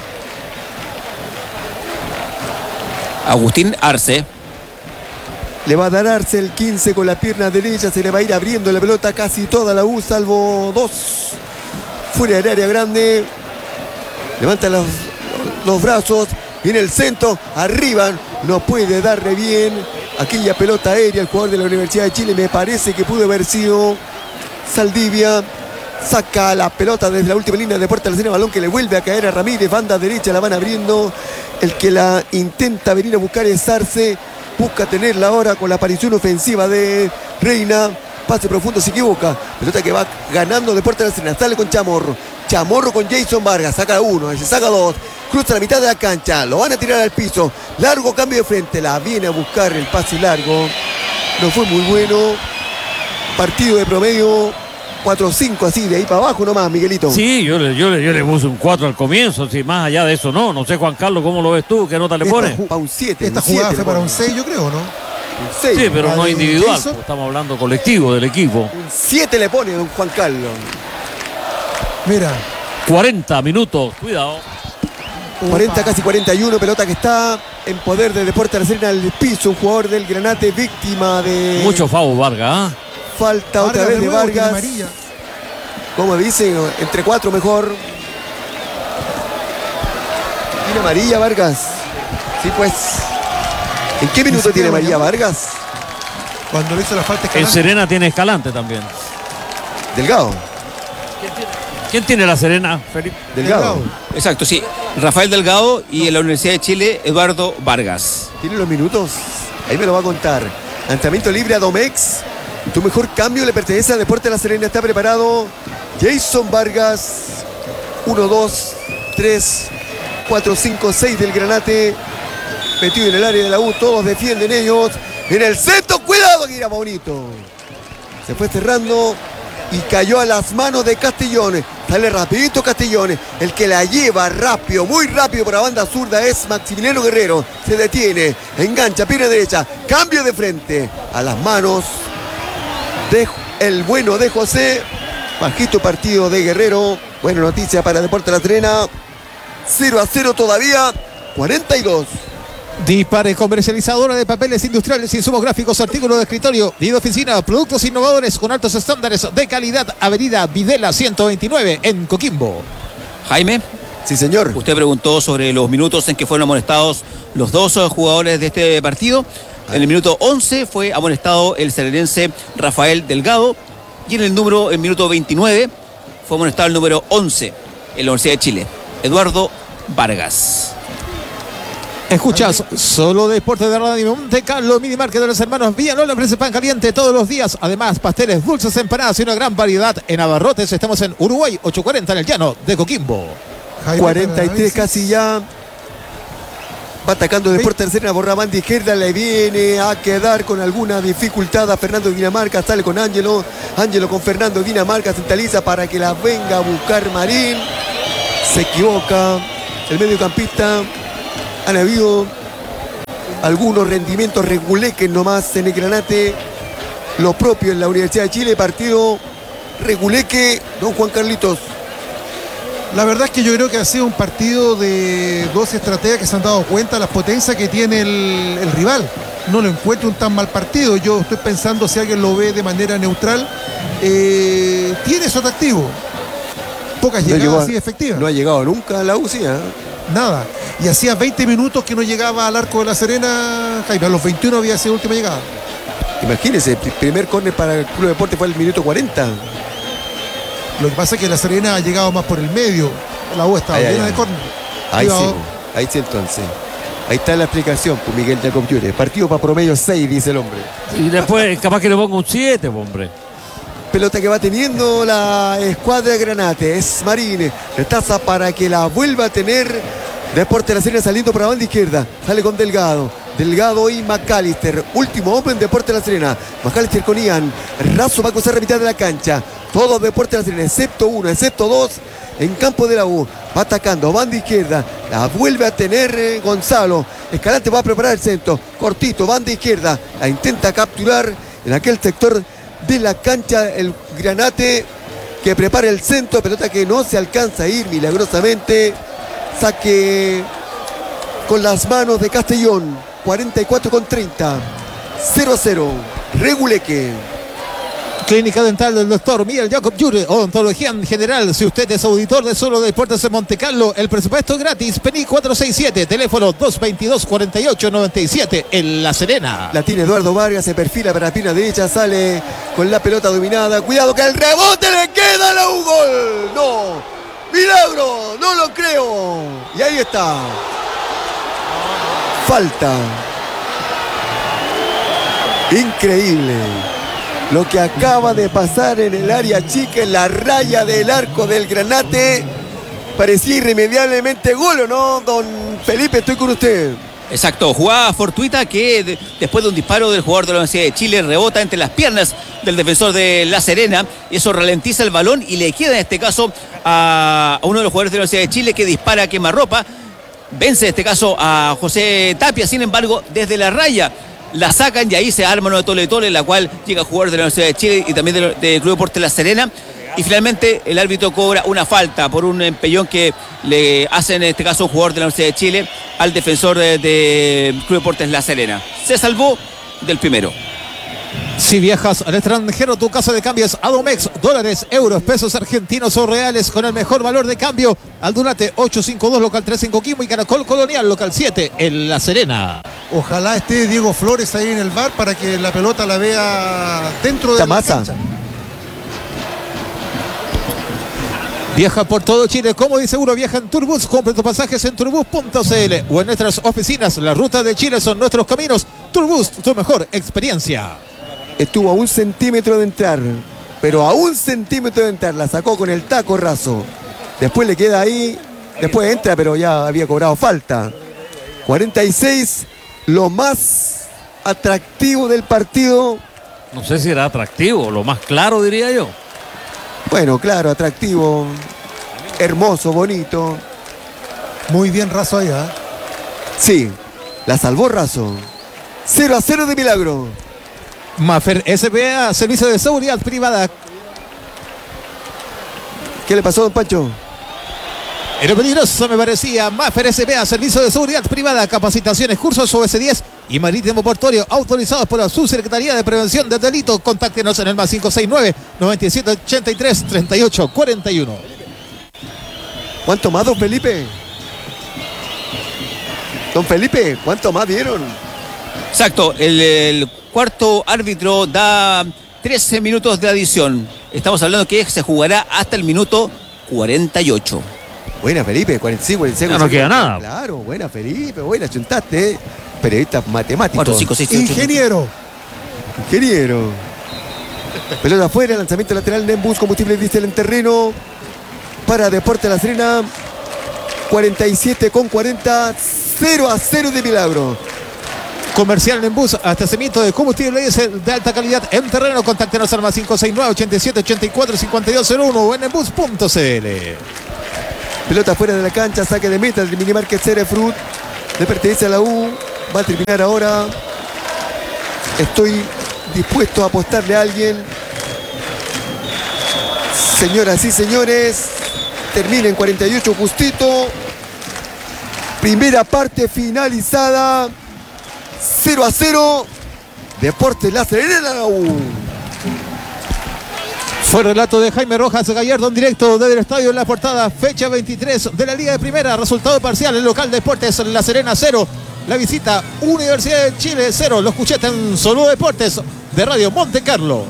Agustín Arce. Le va a dar Arce el 15 con la pierna derecha. Se le va a ir abriendo la pelota casi toda la U, salvo dos. Fuera del área grande. Levanta los brazos. Viene el centro. Arriba. No puede darle bien aquella pelota aérea. El jugador de la Universidad de Chile. Me parece que pudo haber sido Saldivia. Saca la pelota desde la última línea de Deportes La Serena. Balón que le vuelve a caer a Ramírez. Banda derecha la van abriendo. El que la intenta venir a buscar es Arce. Busca tenerla ahora con la aparición ofensiva de Reina. Pase profundo, se equivoca. Pelota que va ganando Deportes La Serena. Sale con Chamorro. Chamorro con Jason Vargas. Saca uno, se saca dos. Cruza la mitad de la cancha. Lo van a tirar al piso. Largo cambio de frente. La viene a buscar el pase largo. No fue muy bueno. Partido de promedio 4-5 así, de ahí para abajo nomás, Miguelito. Sí, yo le puse un 4 al comienzo, si más allá de eso no sé, Juan Carlos, ¿cómo lo ves tú? ¿Qué nota le pones? Para un 7. Esta jugada fue para un 6, yo creo, ¿no? Un 6. Sí, pero no individual, Jason. estamos hablando colectivo del equipo. Un 7 le pone don Juan Carlos. Mira, 40 minutos, cuidado. 40, casi 41, pelota que está en poder de Deportes La Serena al piso, un jugador del Granate víctima de... Mucho Favo Vargas, ¿ah? Falta otra Vargas vez de nuevo, tiene Vargas. amarilla. Como dicen, entre 4 mejor. ¿Tiene amarilla Vargas? Sí, pues. ¿En qué minuto tiene amarilla Vargas? Cuando le hizo la falta En Escalante. Serena tiene Escalante también. Delgado. ¿Quién tiene la Serena, Felipe? Delgado. Exacto, sí. Rafael Delgado y en la Universidad de Chile, Eduardo Vargas. ¿Tiene los minutos? Ahí me lo va a contar. Lanzamiento libre a Domex. Tu mejor cambio le pertenece a Deportes La Serena. Está preparado Jason Vargas. 1, 2, 3, 4, 5, 6 del Granate. Metido en el área de la U. Todos defienden ellos. En el centro. Cuidado que era bonito. Se fue cerrando y cayó a las manos de Castellón. Sale rapidito Castellón. El que la lleva rápido, muy rápido por la banda zurda es Maximiliano Guerrero. Se detiene, engancha, pierna derecha. Cambio de frente a las manos de el bueno de José. Bajito partido de Guerrero. Buena noticia para Deportes La Serena. 0-0 todavía. 42. Dispare, comercializadora de papeles industriales, insumos gráficos, artículos de escritorio y de oficina, productos innovadores con altos estándares de calidad. Avenida Videla 129 en Coquimbo. Jaime, Sí, señor. usted preguntó sobre los minutos en que fueron amonestados los dos jugadores de este partido. En el minuto 11 fue amonestado el serenense Rafael Delgado y en el minuto 29 fue amonestado el número 11 en la Universidad de Chile, Eduardo Vargas. Escuchas solo Deportes de Radio Monte Carlo, mini market de los hermanos Villalona, ofrece pan caliente todos los días. Además, pasteles, dulces, empanadas y una gran variedad en abarrotes. Estamos en Uruguay 840 en el llano de Coquimbo. 43 casi ya. Va atacando Deportes de la Serena por la banda izquierda. Le viene a quedar con alguna dificultad a Fernando Dinamarca. Sale con Ángelo. Ángelo con Fernando Dinamarca. Centraliza para que la venga a buscar Marín. Se equivoca el mediocampista. Han habido algunos rendimientos reguleques nomás en el Granate. Lo propio en la Universidad de Chile. Partido reguleque, don Juan Carlitos. La verdad es que yo creo que ha sido un partido de dos estrategas que se han dado cuenta de las potencias que tiene el rival. No lo encuentro un tan mal partido. Yo estoy pensando, si alguien lo ve de manera neutral, tiene su atractivo. Pocas llegadas así efectivas. No ha llegado nunca a la UCI, ¿eh? Nada. Y hacía 20 minutos que no llegaba al arco de La Serena. Jaime, a los 21 había sido última llegada. Imagínense, el primer córner para el Club de Deportes fue el minuto 40. Lo que pasa es que La Serena ha llegado más por el medio. La U estaba llena de córner. Ahí sí entonces. Ahí está la explicación, pues, Miguel de Computer. Partido para promedio 6, dice el hombre. Y después capaz que le ponga un 7, hombre. Pelota que va teniendo la escuadra de Granate. Es Marín. Retaza para que la vuelva a tener Deportes de la Serena saliendo por la banda izquierda. Sale con Delgado. Delgado y McAllister. Último hombre en Deportes de la Serena. McAllister con Ian. Razo va a cruzar la mitad de la cancha. Todos Deportes de la Serena, excepto uno, excepto dos, en campo de la U. Va atacando, banda izquierda. La vuelve a tener Gonzalo. Escalante va a preparar el centro. Cortito, banda izquierda. La intenta capturar en aquel sector de la cancha el Granate, que prepara el centro. Pelota que no se alcanza a ir milagrosamente. Saque con las manos de Castellón. 44-30. 0-0. Reguleque. Clínica Dental del doctor Miguel Jacob Jure, odontología en general. Si usted es auditor de Solo Deportes de Monte Carlo, el presupuesto es gratis. PENI 467, teléfono 222-4897 en La Serena. La tiene Eduardo Vargas, se perfila para la pierna derecha, sale con la pelota dominada. Cuidado que el rebote le queda a la U. Gol. No, milagro, no lo creo. Y ahí está. Falta. Increíble lo que acaba de pasar en el área chica, en la raya del arco del Granate. Parecía irremediablemente gol, ¿o no, don Felipe? Estoy con usted. Exacto, jugada fortuita que después de un disparo del jugador de la Universidad de Chile rebota entre las piernas del defensor de La Serena, y eso ralentiza el balón y le queda en este caso a uno de los jugadores de la Universidad de Chile, que dispara a quemarropa. Vence en este caso a José Tapia, sin embargo, desde la raya la sacan y ahí se arma uno de tole-tole, la cual llega a jugador de la Universidad de Chile y también del Club Deportes La Serena. Y finalmente el árbitro cobra una falta por un empellón que le hace en este caso un jugador de la Universidad de Chile al defensor del Club Deportes La Serena. Se salvó del primero. Si viajas al extranjero, tu casa de cambios Adomex, dólares, euros, pesos argentinos o reales con el mejor valor de cambio. Aldunate 852, local 3 en Coquimbo, y Caracol Colonial, local 7 en La Serena. Ojalá esté Diego Flores ahí en el bar para que la pelota la vea dentro de la cancha. Viaja por todo Chile, cómodo y seguro. Viaja en Turbus. Compre tus pasajes en turbus.cl o en nuestras oficinas. Las rutas de Chile son nuestros caminos. Turbus, tu mejor experiencia. Estuvo a 1 centímetro de entrar, pero a 1 centímetro de entrar. La sacó con el taco raso. Después le queda ahí. Después entra, pero ya había cobrado falta. 46, lo más atractivo del partido. No sé si era atractivo, lo más claro, diría yo. Bueno, claro, atractivo, hermoso, bonito. Muy bien Razo allá. Sí, la salvó Razo. 0-0 de milagro. Maffer SPA, servicio de seguridad privada. ¿Qué le pasó, don Pancho? Era peligroso, me parecía. Maffer SPA, servicio de seguridad privada, capacitaciones, cursos OS10 y marítimo portuario autorizados por la Subsecretaría de Prevención del Delito. Contáctenos en el más 569-9783-3841. ¿Cuánto más, don Felipe? Don Felipe, ¿cuánto más dieron? Exacto, el cuarto árbitro da 13 minutos de adición. Estamos hablando que se jugará hasta el minuto 48. Buena, Felipe, 45, 46. Ya no queda nada. Claro, buena, Felipe, buena, chuntaste. Periodistas matemáticos. 4, 5, 6, 7, 8. Ingeniero. Ingeniero. Pelota afuera, lanzamiento lateral, Nembus, combustible diésel en terreno. Para Deportes La Serena. 47-40. 0-0 de milagro. Comercial Nembus, abastecimiento de combustible diésel de alta calidad en terreno. Contáctenos al más 569-87-84-5201 o en nembus.cl. Pelota fuera de la cancha, saque de meta del Minimarket Cerefruit. Le pertenece a la U. Va a terminar ahora. Estoy dispuesto a apostarle a alguien. Señoras y señores, termina en 48 justito. Primera parte finalizada. 0-0. Deportes La Serena, la U. Fue relato de Jaime Rojas Gallardo en directo desde el estadio en La Portada, fecha 23 de la Liga de Primera. Resultado parcial: el local Deportes La Serena 0, la visita Universidad de Chile 0. Lo escuchaste en Solo Deportes de Radio Monte Carlo.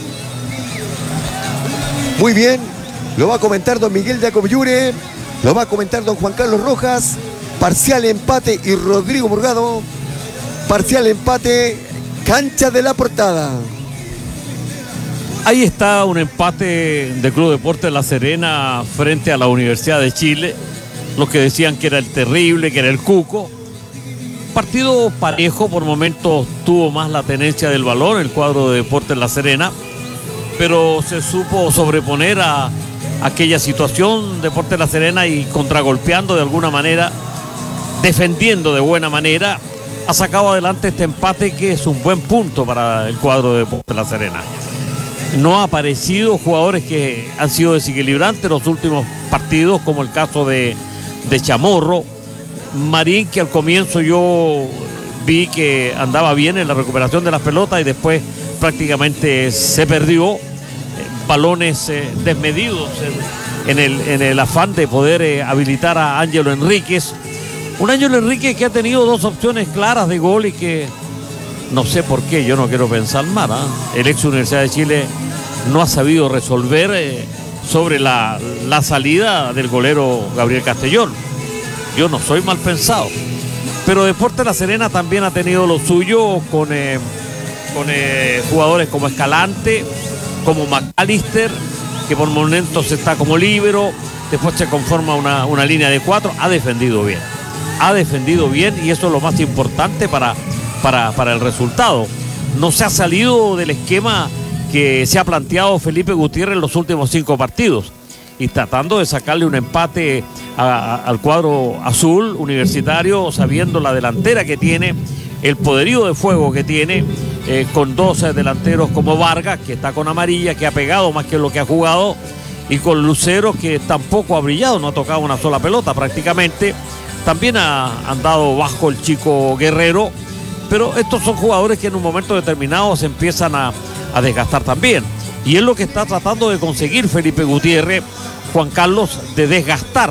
Muy bien, lo va a comentar don Miguel Jacobyure, lo va a comentar don Juan Carlos Rojas. Parcial empate y Rodrigo Morgado. Parcial empate, cancha de La Portada. Ahí está un empate del Club Deportes La Serena frente a la Universidad de Chile. Los que decían que era el terrible, que era el cuco. Partido parejo, por momentos tuvo más la tenencia del balón el cuadro de Deportes La Serena, pero se supo sobreponer a aquella situación Deportes La Serena y contragolpeando de alguna manera, defendiendo de buena manera, ha sacado adelante este empate que es un buen punto para el cuadro de Deportes La Serena. No ha aparecido jugadores que han sido desequilibrantes en los últimos partidos, como el caso de Chamorro. Marín, que al comienzo yo vi que andaba bien en la recuperación de las pelotas y después prácticamente se perdió. Balones desmedidos en el afán de poder habilitar a Ángelo Enríquez. Un Ángelo Enríquez que ha tenido dos opciones claras de gol y que no sé por qué, yo no quiero pensar mal, ¿eh? El ex Universidad de Chile no ha sabido resolver sobre la salida del golero Gabriel Castellón. Yo no soy mal pensado. Pero Deportes La Serena también ha tenido lo suyo con jugadores como Escalante, como McAllister, que por momentos está como líbero, después se conforma una línea de 4, ha defendido bien y eso es lo más importante para el resultado. No se ha salido del esquema que se ha planteado Felipe Gutiérrez en los últimos 5 partidos y tratando de sacarle un empate al cuadro azul universitario, sabiendo la delantera que tiene, el poderío de fuego que tiene, con 12 delanteros como Vargas, que está con amarilla, que ha pegado más que lo que ha jugado, y con Lucero, que tampoco ha brillado, no ha tocado una sola pelota prácticamente. También ha andado bajo el chico Guerrero, pero estos son jugadores que en un momento determinado se empiezan a desgastar también. Y es lo que está tratando de conseguir Felipe Gutiérrez, Juan Carlos, de desgastar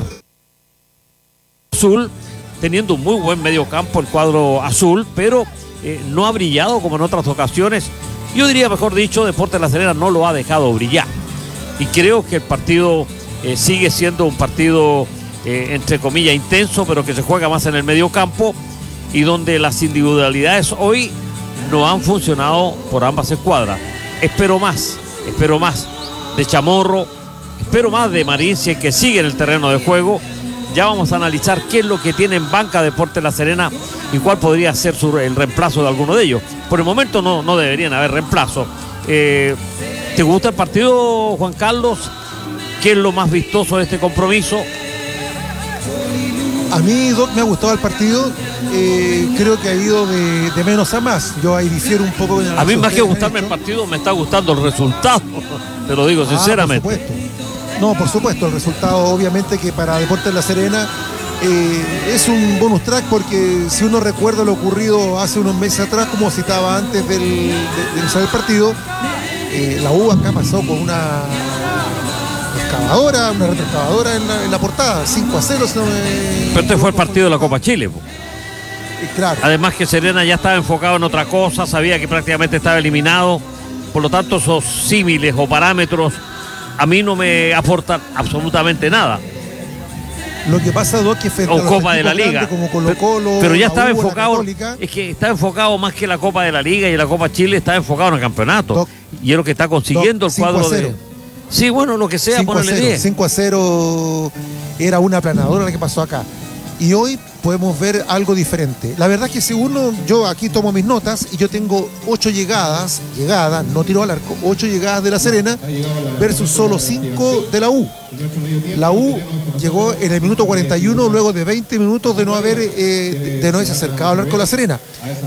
azul, teniendo un muy buen mediocampo el cuadro azul, pero no ha brillado como en otras ocasiones. Yo diría, mejor dicho, Deportes La Serena no lo ha dejado brillar. Y creo que el partido sigue siendo un partido entre comillas intenso, pero que se juega más en el mediocampo y donde las individualidades hoy no han funcionado por ambas escuadras. Espero más de Chamorro, espero más de Marín, si es que sigue en el terreno de juego. Ya vamos a analizar qué es lo que tiene en banca Deportes La Serena y cuál podría ser el reemplazo de alguno de ellos. Por el momento no deberían haber reemplazo. ¿Te gusta el partido, Juan Carlos? ¿Qué es lo más vistoso de este compromiso? A mí, Doc, me ha gustado el partido. Creo que ha ido de menos a más. Yo ahí difiero un poco. A mí, más que gustarme el partido, me está gustando el resultado. Te lo digo sinceramente. Por supuesto. No, por supuesto, el resultado obviamente que para Deportes La Serena es un bonus track, porque si uno recuerda lo ocurrido hace unos meses atrás, como citaba antes de iniciar el partido, la U acá pasó con una retroexcavadora en la Portada, 5-0. Pero este fue el partido de la Copa Chile. Claro. Además que Serena ya estaba enfocado en otra cosa, sabía que prácticamente estaba eliminado, por lo tanto esos símiles o parámetros a mí no me aportan absolutamente nada. Lo que pasa, Doc, que frente O a los Copa de la equipos Liga. grandes como Colo-Colo, Pero ya la estaba U, la enfocado, Católica, es que está enfocado más que la Copa de la Liga y la Copa Chile, está enfocado en el campeonato. Doc, Y es lo que está consiguiendo Doc, el cuadro 5-0. de. Sí, bueno, lo que sea, 5 a ponerle 0, 10. 5-0 era una aplanadora la que pasó acá. Y hoy podemos ver algo diferente. La verdad es que si uno, yo aquí tomo mis notas y yo tengo 8 llegadas, no tiro al arco, 8 llegadas de La Serena versus solo 5 de la U. La U llegó en el minuto 41 luego de 20 minutos de no haberse acercado al arco de La Serena.